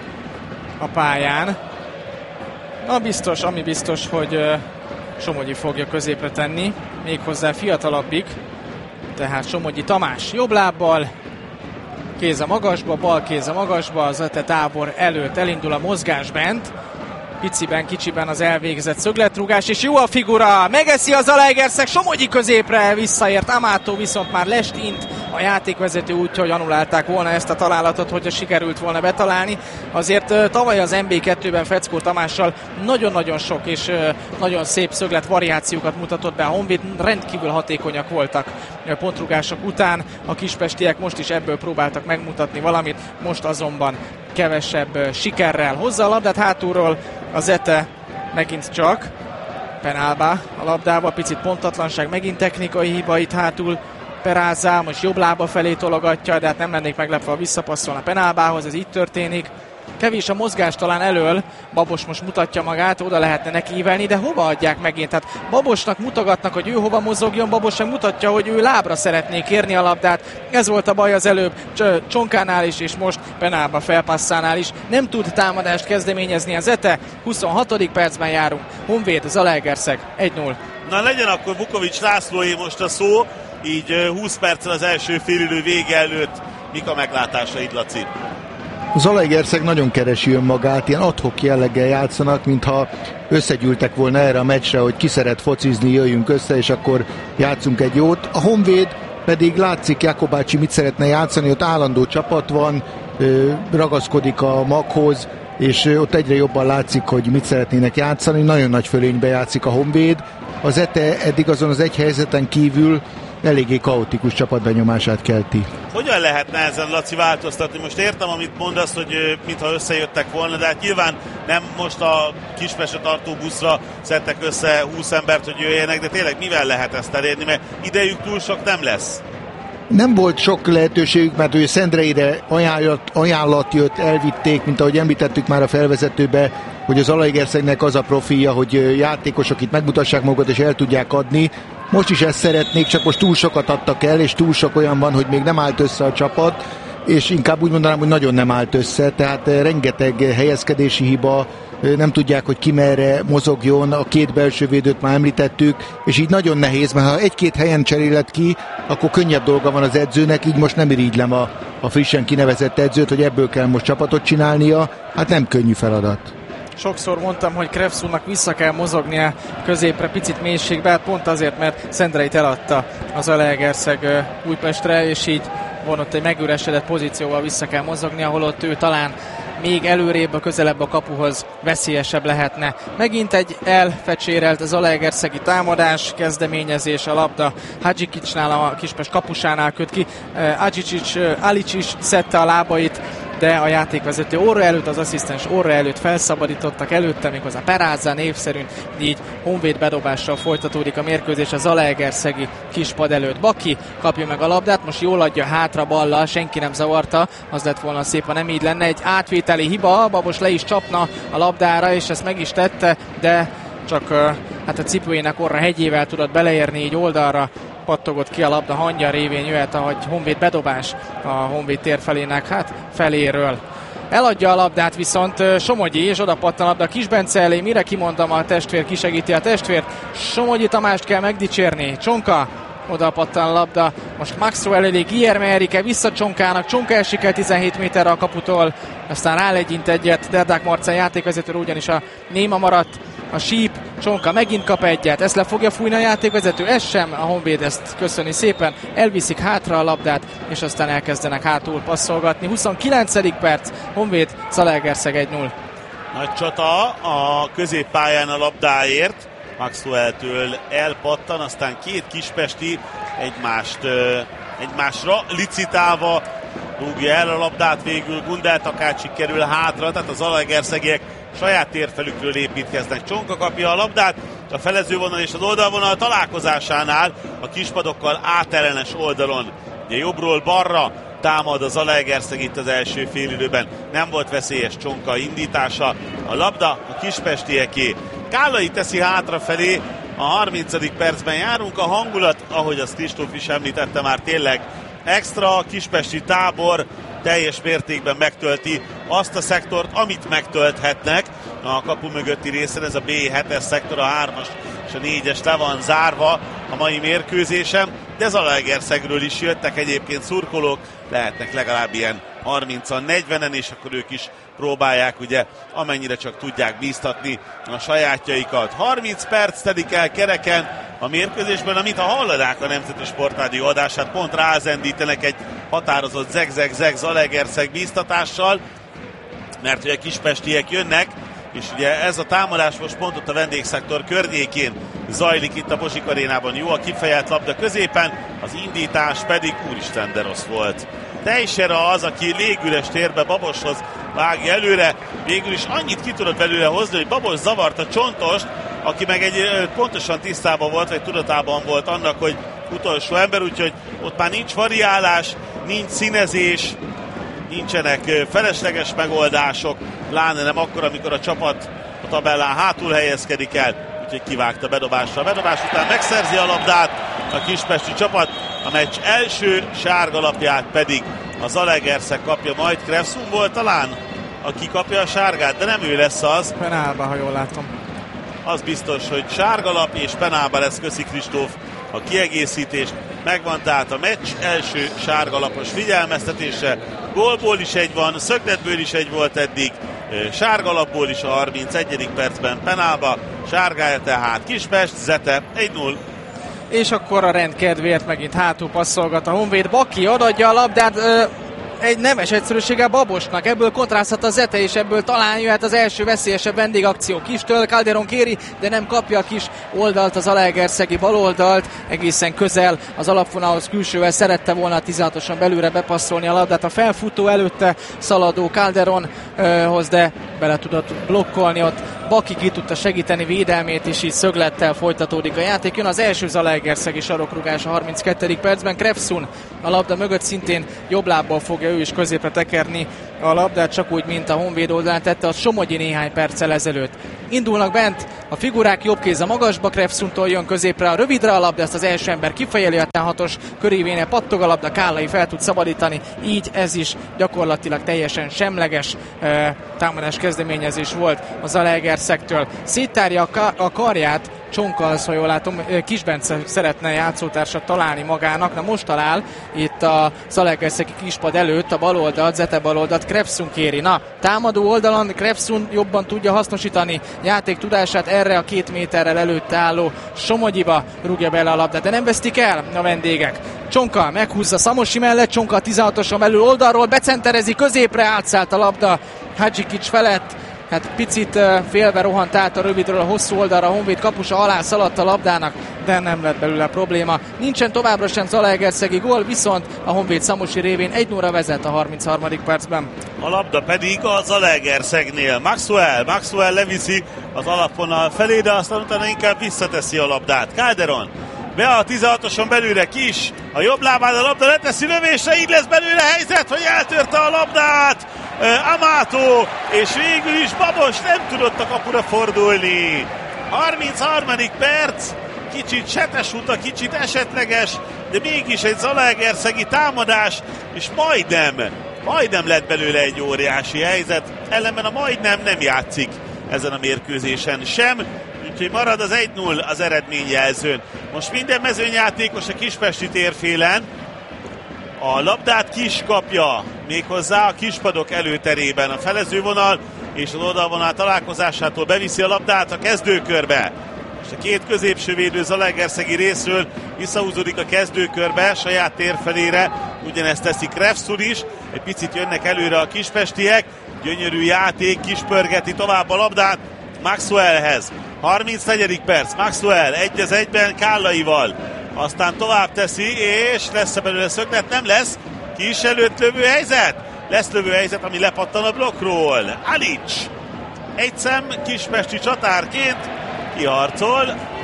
a pályán. Na biztos, ami biztos, hogy uh, Somogyi fogja középre tenni, méghozzá fiatalabbik, tehát Somogyi Tamás jobb lábbal, kéz a magasba, bal kéz a magasba, az Zete tábor előtt elindul a mozgás bent, piciben, kicsiben az elvégzett szögletrúgás, és jó a figura, megeszi a Zalaegerszeg, Somogyi középre visszaért, Amato viszont már lestint a játékvezető, úgyhogy anulálták volna ezt a találatot, hogyha sikerült volna betalálni. Azért uh, tavaly az em bé kettőben Feckó Tamással nagyon-nagyon sok és uh, nagyon szép szöglet variációkat mutatott be a Honvéd, rendkívül hatékonyak voltak uh, pontrugások után, a kispestiek most is ebből próbáltak megmutatni valamit, most azonban kevesebb uh, sikerrel hozza a labdát hátulról, a Zete megint csak Penálba a labdába, picit pontatlanság, megint technikai hiba itt hátul, Peráza most jobb lába felé tologatja, de hát nem lennék meglepve, ha visszapasszolna Penálbához, ez így történik. Kevés a mozgás talán elől, Babos most mutatja magát, oda lehetne neki ívelni, de hova adják megint? Tehát Babosnak mutogatnak, hogy ő hova mozogjon, Babos sem mutatja, hogy ő lábra szeretné kérni a labdát. Ez volt a baj az előbb Csonkánál is, és most Penálba felpasszánál is. Nem tud támadást kezdeményezni a Zete, huszonhatodik percben járunk. Honvéd, Zalaegerszeg egy null. Na legyen akkor Vukovics Lászlóé most a szó, így húsz perccel az első félidő vége előtt. Mik a meglátásaid, Laci? Zalaegerszeg nagyon keresi önmagát, ilyen ad-hoc jelleggel játszanak, mintha összegyűltek volna erre a meccsre, hogy ki szeret focizni, jöjjünk össze, és akkor játszunk egy jót. A Honvéd pedig látszik, Jakobácsi mit szeretne játszani, ott állandó csapat van, ragaszkodik a maghoz, és ott egyre jobban látszik, hogy mit szeretnének játszani. Nagyon nagy fölénybe játszik a Honvéd. Az Zete eddig azon az egy helyzeten kívül eléggé kaotikus csapatbenyomását kelti. Hogyan lehetne ezen, Laci, változtatni? Most értem, amit mondasz, hogy mintha összejöttek volna, de hát nyilván nem most a Kispestre tartó buszra szedtek össze húsz embert, hogy jöjjenek, de tényleg mivel lehet ezt elérni, mert idejük túl sok nem lesz. Nem volt sok lehetőségük, mert ugye Szendreire ajánlat, ajánlat jött, elvitték, mint ahogy említettük már a felvezetőbe, hogy az Zalaegerszegnek az a profilja, hogy játékosok itt megmutassák magukat és el tudják adni. Most is ezt szeretnék, csak most túl sokat adtak el, és túl sok olyan van, hogy még nem állt össze a csapat, és inkább úgy mondanám, hogy nagyon nem állt össze, tehát rengeteg helyezkedési hiba, nem tudják, hogy ki merre mozogjon, a két belső védőt már említettük, és így nagyon nehéz, mert ha egy-két helyen cserélet ki, akkor könnyebb dolga van az edzőnek, így most nem irigylem a, a frissen kinevezett edzőt, hogy ebből kell most csapatot csinálnia, hát nem könnyű feladat. Sokszor mondtam, hogy Krefszúnak vissza kell mozognia középre, picit mélységbe, hát pont azért, mert Szendreit eladta az Zalaegerszeg Újpestre, és így van ott egy megüresedett pozícióval vissza kell mozogni, ahol ott ő talán még előrébb, a közelebb a kapuhoz veszélyesebb lehetne. Megint egy elfecsérelt az Zalaegerszegi támadás, kezdeményezés, a labda Hadzsikicsnál, a Kispest kapusánál köt ki. Adzsicsics, Alicsics szedte a lábait, de a játékvezető orra előtt, az asszisztens orra előtt felszabadítottak előtte, méghozzá Peráza név szerint, így Honvéd bedobással folytatódik a mérkőzés a Zalaegerszegi kispad előtt. Baki kapja meg a labdát, most jól adja hátra ballal, senki nem zavarta, az lett volna szép, ha nem így lenne. Egy átvételi hiba, Babos le is csapna a labdára, és ezt meg is tette, de csak hát a cipőjének orra hegyével tudott beleérni, így oldalra pattogott ki a labda, hangya révén jöhet, ahogy Honvéd bedobás a Honvéd térfelének, hát feléről. Eladja a labdát viszont Somogyi, és oda pattan a labda Kisbence elé, mire kimondom, a testvér kisegíti a testvért. Somogyi Tamást kell megdicsérni, Csonka, oda pattan a labda, most Maxwell elé, Guillerme Erike vissza Csonkának, Csonka esik el tizenhét méterre a kaputól, aztán rálegyint egyet, Derdák Marcell játékvezetőre, ugyanis a néma maradt a síp, Csonka megint kap egyet, ezt le fogja fújni a játékvezető, ez sem, a Honvéd ezt köszöni szépen, elviszik hátra a labdát, és aztán elkezdenek hátul passzolgatni. huszonkilencedik perc, Honvéd, Zalaegerszeg egy null. Nagy csata a középpályán a labdáért, Maxwell-től elpattan, aztán két kispesti egymást, egymásra licitálva rúgja el a labdát, végül Gundel Takácsik kerül hátra, tehát az Zalaegerszegiek saját térfelükről építkeznek. Csonka kapja a labdát, a felezővonal és az oldalvonal találkozásánál a kispadokkal átellenes oldalon. Ugye jobbról balra támad a Zalaegerszeg itt az első félidőben. Nem volt veszélyes Csonka indítása. A labda a kispestieké. Kállai teszi hátrafelé, a harmincadik percben járunk. A hangulat, ahogy azt Kristóf is említette, már tényleg extra. A kispesti tábor teljes mértékben megtölti azt a szektort, amit megtölthetnek. A kapu mögötti részen ez a bé hetes szektor, a hármas és a négyes le van zárva a mai mérkőzésen, de Zalaegerszegről is jöttek egyébként szurkolók, lehetnek legalább ilyen harmincan, negyvenen, és akkor ők is próbálják ugye amennyire csak tudják bíztatni a sajátjaikat. harminc perc telik el kereken a mérkőzésben, amit ha hallanák a Nemzeti Sportrádió adását, pont rázendítenek egy határozott zeg-zeg-zeg Zalaegerszeg bíztatással, mert ugye kispestiek jönnek, és ugye ez a támadás most pont ott a vendégszektor környékén zajlik itt a Bozsik arénában. Jó a kifejelt labda középen, az indítás pedig úristen de rossz volt. Teixeira az, aki légüres térbe Baboshoz vágja előre, végül is annyit ki tudott belőle hozni, hogy Babos zavarta Csontost, aki meg egy pontosan tisztában volt, vagy tudatában volt annak, hogy utolsó ember, úgyhogy ott már nincs variálás, nincs színezés, nincsenek felesleges megoldások, pláne nem akkor, amikor a csapat a tabellán hátul helyezkedik el, úgyhogy kivágta bedobásra. A bedobás után megszerzi a labdát a kispesti csapat, a meccs első sárgalapját pedig a Zalaegerszeg kapja majd. Krefszun volt talán, aki kapja a sárgát, de nem ő lesz az. Penálba, ha jól látom. Az biztos, hogy sárgalap és penálba lesz, köszi Kristóf a kiegészítés. Megvan tehát a meccs első sárgalapos figyelmeztetése. Gólból is egy van, szögletből is egy volt eddig, sárgalapból is a harmincegyedik percben penálba, sárgája tehát Kispest, Zete egy null. És akkor a rend kedvéért megint hátul passzolgat a Honvéd. Baki odaadja a labdát, ö, egy nemes egyszerűséggel Babosnak, ebből kontrázhat a Zete, és ebből talán jöhet az első veszélyesebb vendégakció Kistől. Calderon kéri, de nem kapja a Kis oldalt, az Zalaegerszegi baloldalt, egészen közel az alapvonalhoz külsővel szerette volna a tizenhatoson belőle bepasszolni a labdát a felfutó előtte szaladó Calderonhoz, de bele tudott blokkolni ott Baki ki tudta segíteni védelmét, és így szöglettel folytatódik a játék. Jön az első zalaegerszegi sarokrugás a harminckettedik percben. Krefsun a labda mögött szintén jobb lábbal fogja ő is középre tekerni a labdát, csak úgy, mint a Honvéd oldalán tette a Somogyi néhány perccel ezelőtt. Indulnak bent a figurák, jobb kéz a magasba, Krefsuntól jön középre a rövidre a labda, ezt az első ember kifejeli, a hatos körévénél pattog a labda, Kállai fel tud szabadítani, így ez is gyakorlatilag teljesen semleges e, támadás kezdeményezés volt a Zalaegerszektől. Széttárja a, ka- a karját Csonka, az, ha jól látom, Kis Bence szeretne játszótársat találni magának. Na most talál itt a Zalaegerszegi kispad előtt a bal oldalt, Zete bal oldalt Krefsun kéri. Na, támadó oldalon Krefsun jobban tudja hasznosítani játék tudását, erre a két méterrel előtte álló Somogyiba rúgja bele a labdát, de nem vesztik el a vendégek. Csonka meghúzza Szamosi mellett, Csonka a tizenhatoson belül oldalról becenterezi, középre átszállt a labda Hadzsikics felett. Hát picit félve rohant át a rövidről a hosszú oldalra, a Honvéd kapusa alá szaladt a labdának, de nem lett belőle probléma. Nincsen továbbra sem zalaegerszegi gól, viszont a Honvéd Szamosi révén egy nulla vezet a harmincharmadik percben. A labda pedig a Zalaegerszegnél. Maxwell, Maxwell leviszi az alapvonal felé, de aztán utána inkább visszateszi a labdát. Calderon be a tizenhatoson belőle, Kis a jobb lábán, a labda leteszi lövésre, így lesz belőle helyzet, hogy eltörte a labdát uh, Amato, és végül is Babos nem tudott a kapura fordulni. harmincharmadik perc, kicsit setes uta, kicsit esetleges, de mégis egy zalaegerszegi támadás, és majdnem, majdnem lett belőle egy óriási helyzet, ellenben a majdnem nem játszik ezen a mérkőzésen sem, úgyhogy marad az egy null az eredményjelzőn. Most minden mezőnyjátékos a kispesti térfélen, a labdát Kis kapja, méghozzá a kispadok előterében, a felezővonal és az oldalvonal találkozásától beviszi a labdát a kezdőkörbe. És a két középső védő zalaegerszegi részről visszahúzódik a kezdőkörbe, saját térfelére, ugyanezt teszi Krefsun is, egy picit jönnek előre a kispestiek, gyönyörű játék, kispörgeti tovább a labdát Maxwellhez. harmincnegyedik perc, Maxwell egy az egyben Kállaival, aztán tovább teszi, és lesz belőle szöglet, nem lesz, Kis előtt lövő helyzet, lesz lövő helyzet, ami lepattan a blokkról. Alic egy szem kispesti csatárként kiharcol,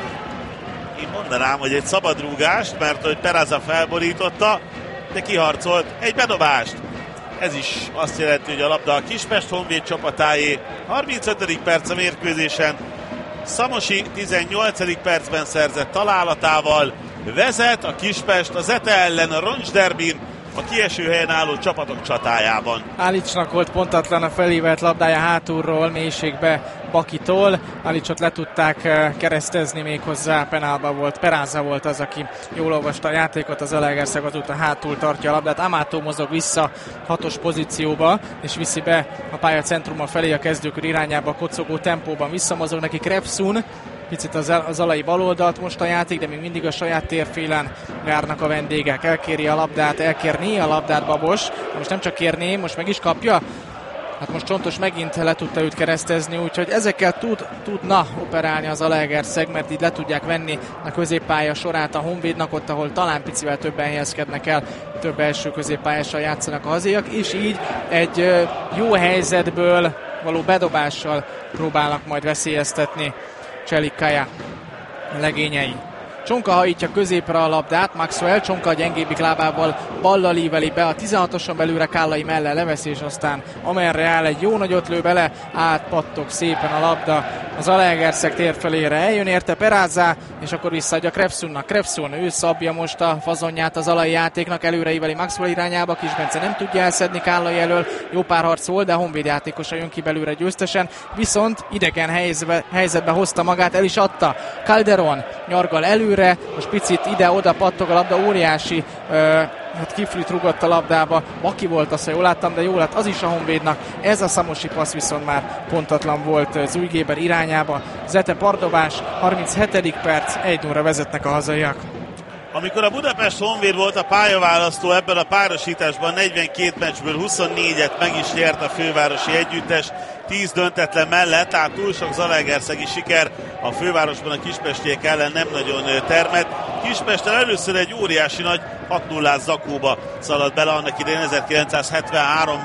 én mondanám, hogy egy szabadrúgást, mert hogy Peraza felborította, de kiharcolt egy bedobást. Ez is azt jelenti, hogy a labda a Kispest Honvéd csapatáé. harmincötödik perc a mérkőzésen. Szamosi tizennyolcadik percben szerzett találatával vezet a Kispest a Zete ellen a roncsderbin, a kieső helyen álló csapatok csatájában. Álicsnak volt pontatlan a felívelt labdája hátulról, mélységbe Bakitól. Álicsot le tudták keresztezni, méghozzá penálba volt. Peráza volt az, aki jól olvasta a játékot, az Zalaegerszeg azóta hátul tartja a labdát. Amato mozog vissza hatos pozícióba, és viszi be a pálya centruma felé a kezdőkör irányába, kocogó tempóban visszamozog neki Krefsun. Picit az, az alai baloldalt most a játék, de még mindig a saját térfélen járnak a vendégek. Elkéri a labdát, elkérni a labdát Babos. Most nem csak kérni, most meg is kapja. Hát most Csontos megint le tudta őt keresztezni, úgyhogy ezekkel tud, tudna operálni az Zalaegerszeg, mert így le tudják venni a középpálya sorát a Honvédnak, ott, ahol talán picivel többen helyezkednek el, több első középpályással játszanak a hazaiak, és így egy jó helyzetből való bedobással próbálnak majd veszélyeztetni Cselikkaja legényei. Csonka hajítja középre a labdát, Maxwell, Csonka a gyengébbik lábával ballal íveli be a tizenhatoson belőle, Kállai mellé leveszi, és aztán amerre áll, egy jó nagyot lő bele, átpattog szépen a labda az Zalaegerszeg térfelére, eljön érte Peráza, és akkor visszaadja Krefsunnak. Krefsun, ő szabja most a fazonját az alai játéknak, előre íveli Maxwell irányába, Kis Bence nem tudja elszedni Kállai elől, jó pár harc volt, de a Honvéd játékosa jön ki belőle győztesen, viszont idegen helyzetbe, helyzetbe hozta magát, el is adta. Calderon nyargal előre, most picit ide-oda pattog a labda, óriási uh, hát kiflit rugott a labdába, Baki volt az, ha jól láttam, de jól lett az is a Honvédnak. Ez a Szamosi passz viszont már pontatlan volt Zújgéber irányába. Zete pardobás, harminchetedik perc, egy nulla vezetnek a hazaiak. Amikor a Budapest Honvéd volt a pályaválasztó ebben a párosításban, negyvenkét meccsből huszonnégyet meg is nyert a fővárosi együttes, tíz döntetlen mellett, tehát túl sok zalaegerszegi siker a fővárosban a kispestiek ellen nem nagyon termett. Kispesten először egy óriási nagy hat nullás zakóba szaladt bele annak idején ezerkilencszázhetvenháromban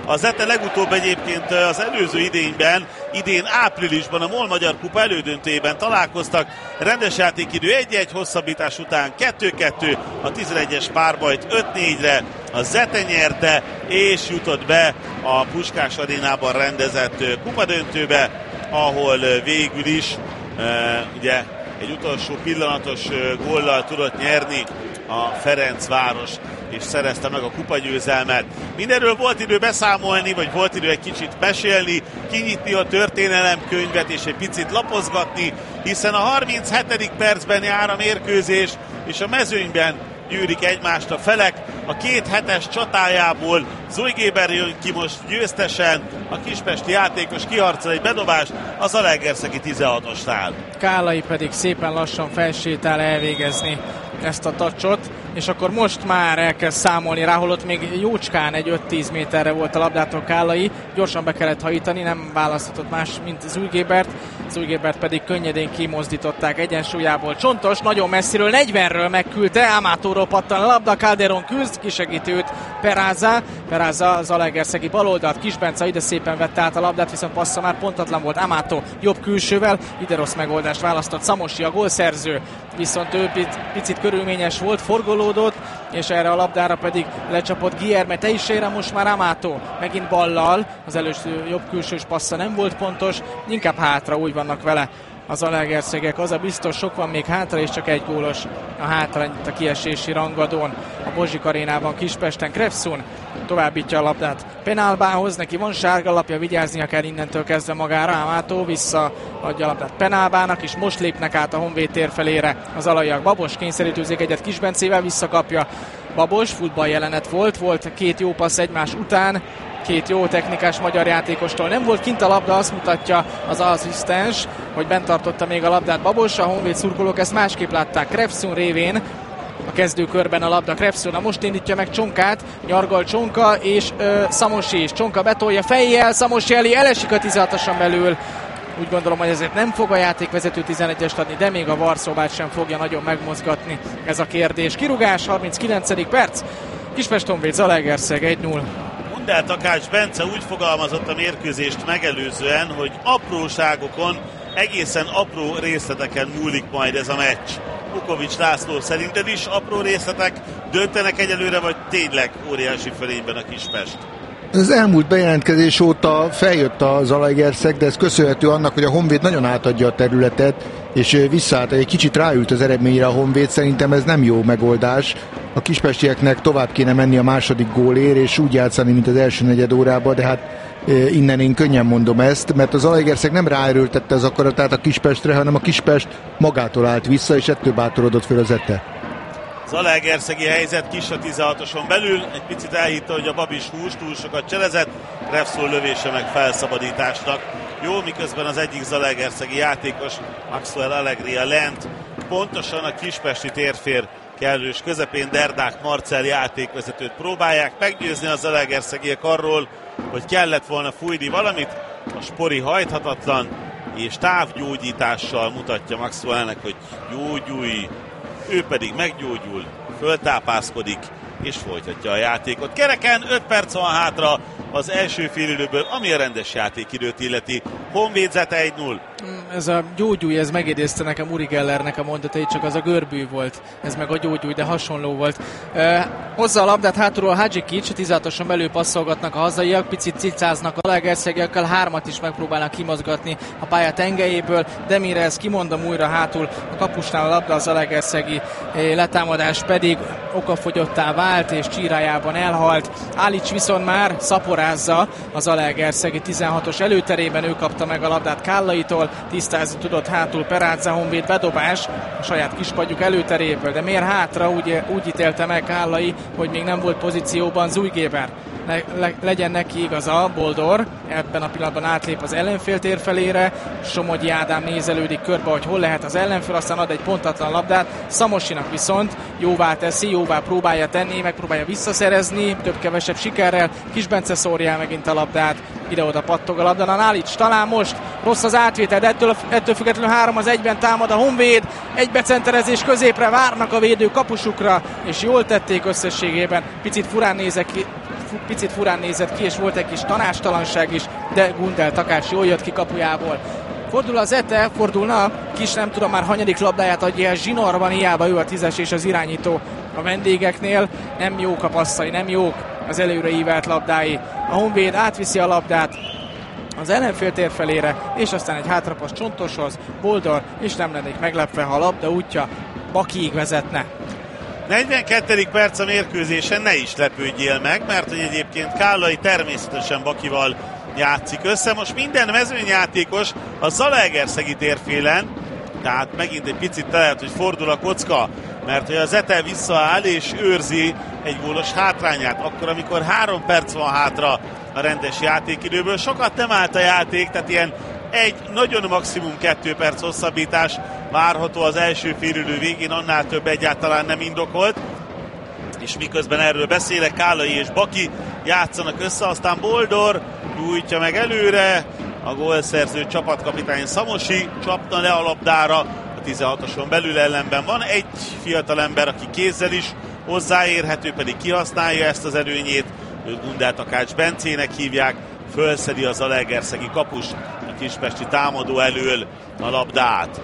A Zete legutóbb egyébként az előző idényben, idén áprilisban a MOL Magyar Kupa elődöntőjében találkoztak. Rendes játékidő egy egy, hosszabbítás után kettő kettő, a tizenegyes párbajt öt négyre a Zete nyerte, és jutott be a Puskás Arénában rendezett kupadöntőbe, ahol végül is e, ugye egy utolsó pillanatos góllal tudott nyerni a Ferencváros, és szerezte meg a kupagyőzelmet. Mindenről volt idő beszámolni, vagy volt idő egy kicsit mesélni, kinyitni a történelemkönyvet és egy picit lapozgatni, hiszen a harminchetedik percben jár a mérkőzés, és a mezőnyben gyűrik egymást a felek. A két hetes csatájából Zujgéber jön ki most győztesen, a kispesti játékos kiharcol egy bedobást a Zalaegerszegi tizenhatosnál. Kállai pedig szépen lassan felsétál elvégezni ezt a tacsot, és akkor most már elkezd számolni rá, holott még jócskán egy öt-tíz méterre volt a labdától Kállai, gyorsan be kellett hajítani, nem választhatott más, mint Zujgébert, Zujgébert pedig könnyedén kimozdították egyensúlyából. Csontos, nagyon messziről, negyvenről megküldte, Amatóról pattan a labda, Calderon küzd, kisegítőt Peráza, Peráza Zalaegerszegi baloldalt, Kisbence ide szépen vette át a labdát, viszont passza már pontatlan volt, Amató jobb külsővel, ide rossz megoldást választott Szamosi, a gólszerző, viszont ő picit körülményes volt, forgolódott, és erre a labdára pedig lecsapott Guillerme Teixeira, most már Amató megint ballal, az előző jobb külsős passza nem volt pontos, inkább hátra, úgy vannak vele a zalaegerszegek, az a biztos, sok van még hátra, és csak egy gólos a hátra itt a kiesési rangadón. A Bozsik arénában Kispesten Krefsun továbbítja a labdát Penálbához, neki van sárga lapja, vigyáznia kell innentől kezdve magára, Amató visszaadja a labdát Penálbának, és most lépnek át a Honvéd tér felére az alaiak. Babos kényszerítőzik egyet Kisbencével, visszakapja Babos, futball jelenet volt, volt két jó passz egymás után, két jó technikás magyar játékostól nem volt kint a labda, azt mutatja az asszisztens, hogy bent tartotta még a labdát Babos, a Honvéd szurkolók ezt másképp látták Krefsun révén, a kezdőkörben a labda Krefsun, most indítja meg Csonkát, nyargal Csonka és ö, Szamosi is, Csonka betolja fejjel, Szamosi elé elesik a tizenhatoson belül, úgy gondolom, hogy ezért nem fog a játékvezető tizenegyest adni, de még a Varszóbát sem fogja nagyon megmozgatni ez a kérdés. Kirugás, harminckilencedik perc, Kispest Honvéd Zalaegerszeg egy null. Gundel Takács Bence úgy fogalmazott a mérkőzést megelőzően, hogy apróságokon, egészen apró részleteken múlik majd ez a meccs. Kukovics László, szerinted is apró részletek döntenek egyelőre, vagy tényleg óriási fölényben a Kispest? Az elmúlt bejelentkezés óta feljött a Zalaegerszeg, de ez köszönhető annak, hogy a Honvéd nagyon átadja a területet, és visszaállt, egy kicsit ráült az eredményre a Honvéd, szerintem ez nem jó megoldás. A kispestieknek tovább kéne menni a második gólért, és úgy játszani, mint az első negyed órában, de hát innen én könnyen mondom ezt, mert az Zalaegerszeg nem ráerőltette az akaratát a Kispestre, hanem a Kispest magától állt vissza, és ettől bátorodott föl az Zete. Zalaegerszegi helyzet kis a tizenhatoson belül, egy picit elhitte, hogy a Babis hús túl sokat cselezett, Krefsun lövése meg felszabadításnak. Jó, miközben az egyik zalaegerszegi játékos, Maxwell Allegria lent, pontosan a kispesti térfér kellős közepén Derdák Marcell játékvezetőt próbálják meggyőzni a zalaegerszegiek arról, hogy kellett volna fújni valamit, a Spori hajthatatlan, és távgyógyítással mutatja Maxwellnek, hogy gyógyulj, ő pedig meggyógyul, föltápászkodik, és folytatja a játékot. Kereken öt perc van hátra az első félidőből, ami a rendes játékidőt illeti. Honvéd Zete egy null. Ez a gyógyúj, ez megidézte nekem Uri Gellernek a mondatait, csak az a görbű volt, ez meg a gyógyúj, de hasonló volt. Uh, hozza a labdát hátulról Hadzsikics, tizenhatoson belül passzolgatnak a hazaiak, picit cicáznak a zalaegerszegiekkel, hármat is megpróbálnak kimozgatni a pálya tengelyéből, de mire ezt kimondom újra hátul, a kapusnál a labda, a zalaegerszegi letámadás pedig okafogyottá vált, és csírájában elhalt. Álics viszont már szaporázza a zalaegerszegi tizenhatos előterében, ő kapta meg a labdát Kállaitól, tisztázni tudott hátul Peráza, Honvéd bedobás a saját kispadjuk előteréből, de miért hátra, úgy, úgy ítélte meg Kállai, hogy még nem volt pozícióban Zujgéber. Le, le, legyen neki igaza, Boldor ebben a pillanatban átlép az ellenfél tér felére, Somogyi Ádám nézelődik körbe, hogy hol lehet az ellenfél, aztán ad egy pontatlan labdát, Szamosinak viszont jóvá teszi, jóvá próbálja tenni, megpróbálja visszaszerezni, több-kevesebb sikerrel, Kisbence szórja el megint a labdát, ide-oda pattog a labda, Nálics talán most rossz az átvétel, de ettől, ettől függetlenül három az egyben támad a Honvéd, egybecenterezés középre, várnak a védő kapusukra, és jól tették összességében, picit furán nézek ki, picit furán nézett ki, és volt egy kis tanástalanság is, de Gundel Takács jól jött ki kapujából. Fordul az Zete, fordulna, Kis nem tudom már hanyadik labdáját adja el zsinórban, hiába ő a tízes és az irányító a vendégeknél. Nem jók a passzai, nem jók az előre ívelt labdái. A Honvéd átviszi a labdát az ellenfél tér felére, és aztán egy hátrapassz Csontoshoz, Boldor, és nem lennék meglepve, ha a labda útja Bakiig vezetne. negyvenkettedik perc a mérkőzésen, ne is lepődjél meg, mert hogy egyébként Kállai természetesen Bakival játszik össze. Most minden mezőnyjátékos a Zalaegerszegi térfélen, tehát megint egy picit lehet, hogy fordul a kocka, mert hogy az Zete visszaáll és őrzi egy gólos hátrányát, akkor amikor három perc van hátra a rendes játékidőből. Sokat nem állt a játék, tehát ilyen egy, nagyon maximum kettő perc hosszabbítás várható az első félidő végén, annál több egyáltalán nem indokolt. És miközben erről beszélek, Kállai és Baki játszanak össze, aztán Boldor nyújtja meg előre, a gólszerző csapatkapitány Szamosi csapna le a labdára, a tizenhatoson belül ellenben van egy fiatal ember, aki kézzel is hozzáérhető, pedig kihasználja ezt az előnyét, őt Gundel Takács Bencének hívják, fölszedi az Zalaegerszegi kapus a kispesti támadó elől a labdát.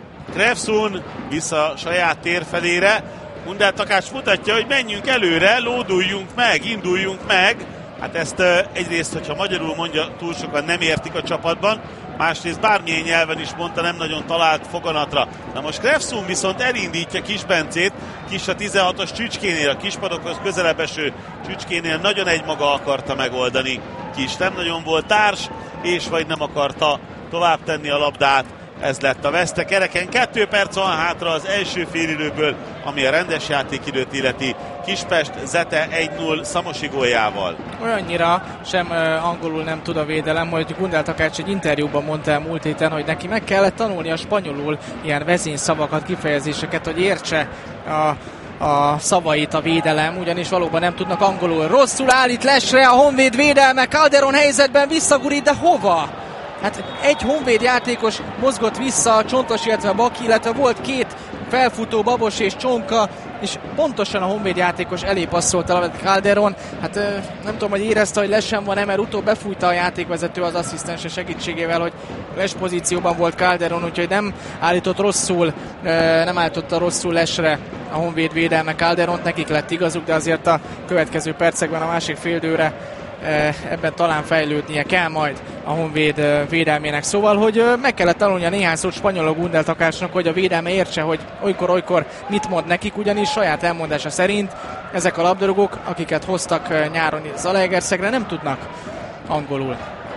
Krefsun vissza saját tér felére, Gundel Takács mutatja, hogy menjünk előre, lóduljunk meg, induljunk meg. Hát ezt uh, egyrészt, hogyha magyarul mondja, túl sokan nem értik a csapatban, másrészt bármilyen nyelven is mondta, nem nagyon talált foganatra. Na most Krefsun viszont elindítja Kis Bencét, Kis a tizenhatos Csücskénél, a kispadokhoz közelebb eső Csücskénél nagyon egymaga akarta megoldani. Kis nem nagyon volt társ, és vagy nem akarta tovább tenni a labdát. Ez lett a veszte. Kereken kettő perc van hátra az első félidőből, ami a rendes játékidőt illeti. Kispest Zete egy null Szamosi góljával. Olyannyira sem uh, angolul nem tud a védelem, hogy Gundel Takács egy interjúban mondta el múlt héten, hogy neki meg kellett tanulni a spanyolul ilyen vezényszavakat, kifejezéseket, hogy értse a a szavait a védelem, ugyanis valóban nem tudnak angolul. Rosszul állít lesre a Honvéd védelme, Calderon helyzetben visszagurít, de hova? Hát egy Honvéd játékos mozgott vissza, Csontos, illetve Baki, illetve volt két felfutó, Babos és Csonka, és pontosan a Honvéd játékos elé passzolt a Calderon. Hát nem tudom, hogy érezte, hogy les sem van, mert utóbb befújta a játékvezető az asszisztense segítségével, hogy les pozícióban volt Calderon, úgyhogy nem állított rosszul, nem állította rosszul lesre a Honvéd védelme Calderont, nekik lett igazuk, de azért a következő percekben a másik féldőre ebben talán fejlődnie kell majd a Honvéd védelmének. Szóval, hogy meg kellett tanulnia néhány szót spanyolul Gundel Takácsnak, hogy a védelme értse, hogy olykor-olykor mit mond nekik, ugyanis saját elmondása szerint ezek a labdarúgók, akiket hoztak nyáron Zalaegerszegre, nem tudnak angolul.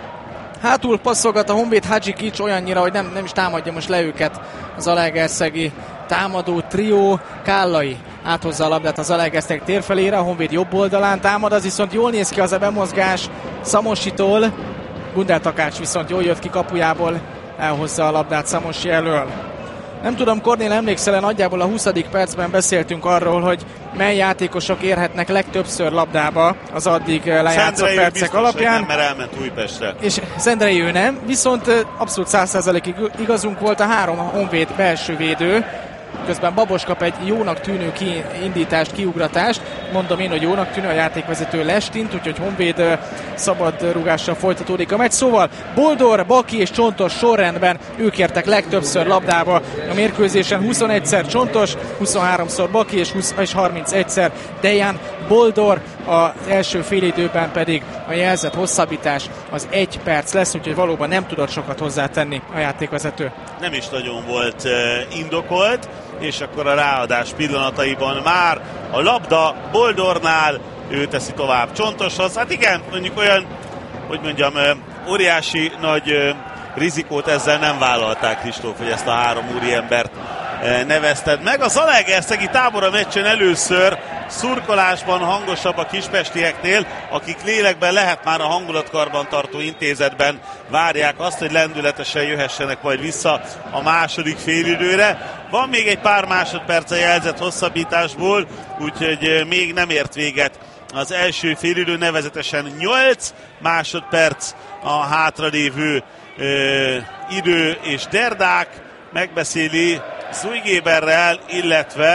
Hátul passzolgat a Honvéd Hadzsikics olyannyira, hogy nem, nem is támadja most le őket a zalaegerszegi támadó trió. Kállai áthozza a labdát a Zalaegerszeg tér felére, a Honvéd jobb oldalán támad, az viszont jól néz ki az a bemozgás Szamositól. Gundel Takács viszont jól jött ki kapujából, elhozza a labdát Szamosi elől. Nem tudom, Kornél, emlékszel, nagyjából a huszadik percben beszéltünk arról, hogy mely játékosok érhetnek legtöbbször labdába az addig lejátszott percek biztos, alapján. Nem, mert elment Újpestre. És Szendrei ő nem, viszont abszolút száz százalékig igazunk volt, a három Honvéd belső védő. Közben Babos kap egy jónak tűnő kiindítást, kiugratást. Mondom én, hogy jónak tűnő, a játékvezető lestint, úgyhogy Honvéd szabad rúgással folytatódik a meccs. Szóval Boldor, Baki és Csontos sorrendben ők értek legtöbbször labdába a mérkőzésen. huszonegyszer Csontos, huszonháromszor Baki és, húsz, és harmincegyszer Dejan Boldor. Az első félidőben pedig a jelzett hosszabbítás az egy perc lesz, úgyhogy valóban nem tudott sokat hozzátenni a játékvezető. Nem is nagyon volt uh, indokolt, és akkor a ráadás pillanataiban már a labda Boldornál, ő teszi tovább Csontoshoz. Hát igen, mondjuk olyan, hogy mondjam, uh, óriási nagy uh, rizikót ezzel nem vállalták, Kristóf, hogy ezt a három úriembert uh, nevezted meg. A zalaegerszegi tábor a meccsen először szurkolásban hangosabb a kispestieknél, akik lélekben, lehet már a hangulatkarbantartó intézetben várják azt, hogy lendületesen jöhessenek majd vissza a második félidőre. Van még egy pár másodperc a jelzett hosszabbításból, úgyhogy még nem ért véget az első félidő, nevezetesen nyolc másodperc a hátralévő ö, idő, és Derdák megbeszéli Zújgéberrel, illetve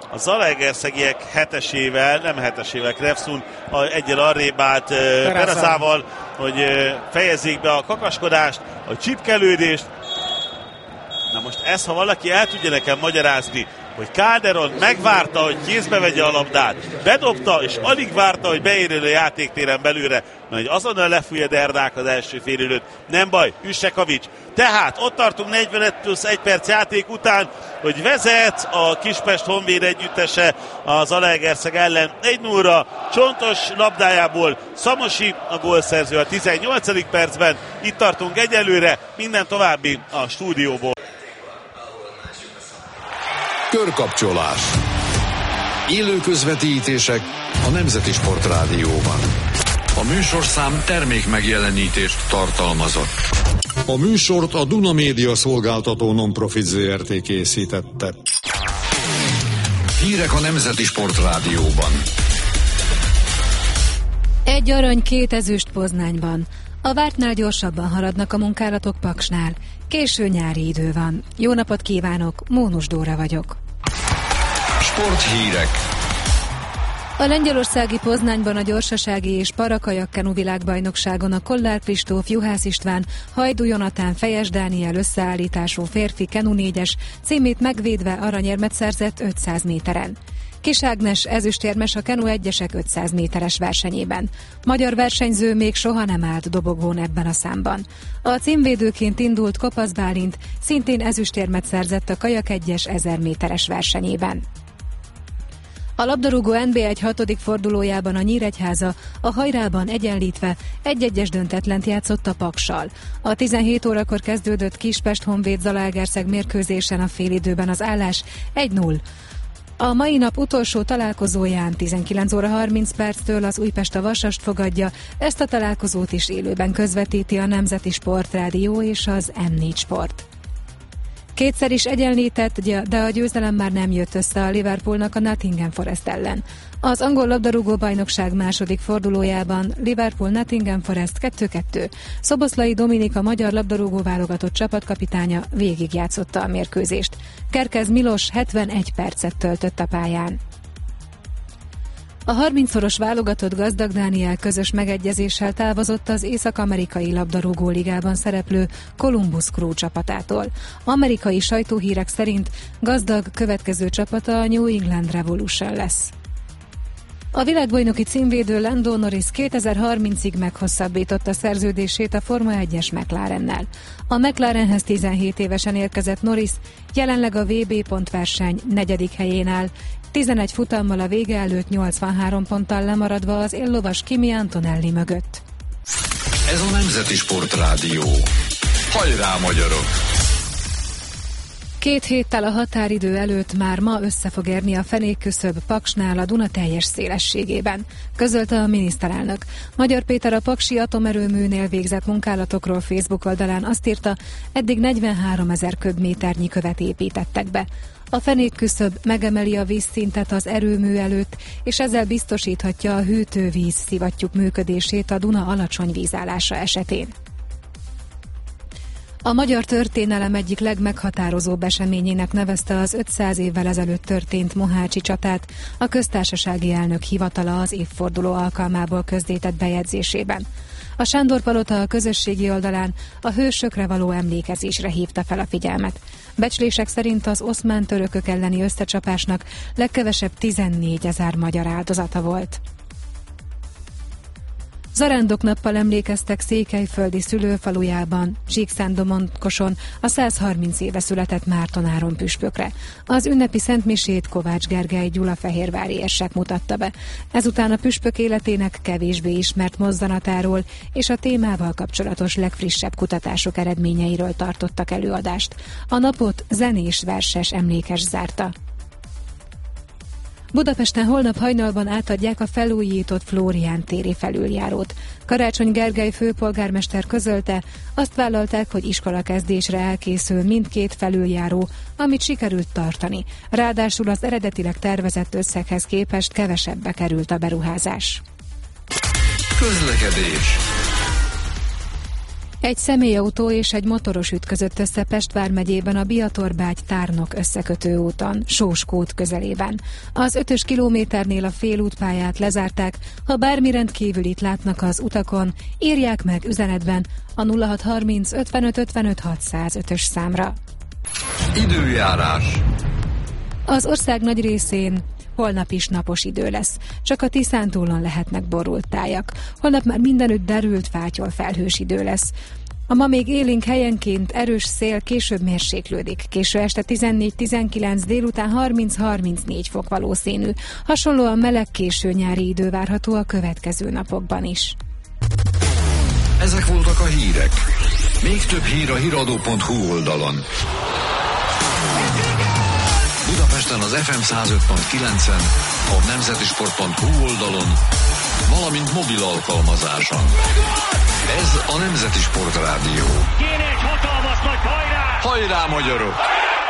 a zalaegerszegiek hetesével, nem hetesével, Krefszun egyel arrébb állt Berezával, hogy fejezzék be a kakaskodást, a csipkelődést. Na most ezt, ha valaki el tudja nekem magyarázni, hogy Calderon megvárta, hogy kézbe vegye a labdát, bedobta, és alig várta, hogy beérjen a játéktéren belőle, mert azonnal lefújja Derdák az első félidőt. Nem baj, Üssekavics. Tehát ott tartunk negyvenöt plusz egy perc játék után, hogy vezet a Kispest Honvéd együttese az Zalaegerszeg ellen egy nullra. Csontos labdájából Szamosi a gólszerző a tizennyolcadik percben. Itt tartunk egyelőre, minden további a stúdióból. Körkapcsolás. Élő közvetítések a Nemzeti Sportrádióban. A műsorszám termék megjelenítést tartalmazott. A műsort a Duna Média szolgáltató non-profit zé er té készítette. Hírek a Nemzeti Sportrádióban. Egy arany, két ezüst Poznányban. A vártnál gyorsabban haladnak a munkálatok Paksnál. Késő nyári idő van. Jó napot kívánok, Mónus Dóra vagyok. Sporthírek. A lengyelországi Poznányban a gyorsasági és parakajakkenu világbajnokságon a Kollár Kristóf, Juhász István, Hajdú Jonatán, Fejes Dániel összeállítású férfi kenu négyes címét megvédve aranyérmet szerzett ötszáz méteren. Kis Ágnes ezüstérmes a kenu egyesek ötszáz méteres versenyében. Magyar versenyző még soha nem állt dobogón ebben a számban. A címvédőként indult Kopasz Bálint szintén ezüstérmet szerzett a kajak egyes ezer méteres versenyében. A labdarúgó en bé egy hatodik fordulójában a Nyíregyháza a Hajrában egyenlítve egy-egyes döntetlent játszott a Paksal. A tizenhét órakor kezdődött Kispest Honvéd Zalaegerszeg mérkőzésen a félidőben az állás egy null. A mai nap utolsó találkozóján tizenkilenc óra harminc perctől az Újpest a Vasast fogadja, ezt a találkozót is élőben közvetíti a Nemzeti Sportrádió és az em négy Sport. Kétszer is egyenlített, de a győzelem már nem jött össze a Liverpoolnak a Nottingham Forest ellen. Az angol labdarúgó bajnokság második fordulójában Liverpool-Nottingham Forest kettő kettő. Szoboszlai Dominik, a magyar labdarúgó válogatott csapatkapitánya végigjátszotta a mérkőzést. Kerkez Milos hetvenegy percet töltött a pályán. A harmincszoros válogatott Gazdag Dániel közös megegyezéssel távozott az Észak-amerikai labdarúgó ligában szereplő Columbus Crew csapatától. Amerikai sajtóhírek szerint Gazdag következő csapata a New England Revolution lesz. A világbajnoki címvédő Lando Norris kétezer-harmincig meghosszabbította szerződését a Forma egyes McLarennel. A McLarenhez tizenhét évesen érkezett Norris jelenleg a vé bé pontverseny negyedik helyén áll, tizenegy futammal a vége előtt nyolcvanhárom ponttal lemaradva az éllovas Kimi Antonelli mögött. Ez a Nemzeti Sportrádió. Hajrá, magyarok! Két héttel a határidő előtt már ma össze fog érni a fenékküszöb Paksnál a Duna teljes szélességében, közölte a miniszterelnök. Magyar Péter a paksi atomerőműnél végzett munkálatokról Facebook oldalán azt írta, eddig negyvenháromezer köbméternyi követ építettek be. A fenékküszöb megemeli a vízszintet az erőmű előtt, és ezzel biztosíthatja a hűtővíz szivattyúk működését a Duna alacsony vízállása esetén. A magyar történelem egyik legmeghatározóbb eseményének nevezte az ötszáz évvel ezelőtt történt mohácsi csatát a köztársasági elnök hivatala az évforduló alkalmából közzétett bejegyzésében. A Sándor Palota a közösségi oldalán a hősökre való emlékezésre hívta fel a figyelmet. Becslések szerint az oszmán törökök elleni összecsapásnak legkevesebb tizennégyezer magyar áldozata volt. Zarándoknappal emlékeztek székelyföldi szülőfalujában, Csíkszándomonkoson a száz harminc éve született Márton Áron püspökre. Az ünnepi szentmisét Kovács Gergely gyulafehérvári érsek mutatta be. Ezután a püspök életének kevésbé ismert mozzanatáról és a témával kapcsolatos legfrissebb kutatások eredményeiről tartottak előadást. A napot zenés verses emlékes zárta. Budapesten holnap hajnalban átadják a felújított Flórián téri felüljárót. Karácsony Gergely főpolgármester közölte, azt vállalták, hogy iskolakezdésre elkészül mindkét felüljáró, amit sikerült tartani. Ráadásul az eredetileg tervezett összeghez képest kevesebbe került a beruházás. Közlekedés. Egy személyautó és egy motoros ütközött össze Pest vármegyében a Biatorbágy-Tárnok összekötő úton, Sóskút közelében. Az ötös kilométernél a félútpályát lezárták, ha bármi rendkívülit látnak az utakon, írják meg üzenetben a nulla hat harminc ötvenöt ötvenöt hatszázötös számra. Időjárás. Az ország nagy részén holnap is napos idő lesz, csak a Tiszántúlon lehetnek borult tájak. Holnap már mindenütt derült, fátyol, felhős idő lesz. A ma még élénk helyenként erős szél, később mérséklődik. Késő este tizennégy tizenkilenc, délután harminc harmincnégy fok valószínű. Hasonlóan meleg késő nyári idő várható a következő napokban is. Ezek voltak a hírek. Még több hír a híradó pont hu oldalon. Budapesten az ef em száz öt pont kilencen, a nemzetisport pont hu oldalon, valamint mobil alkalmazáson. Ez a Nemzeti Sport Rádió. Kéne egy hatalmas nagy hajrá! Hajrá, magyarok!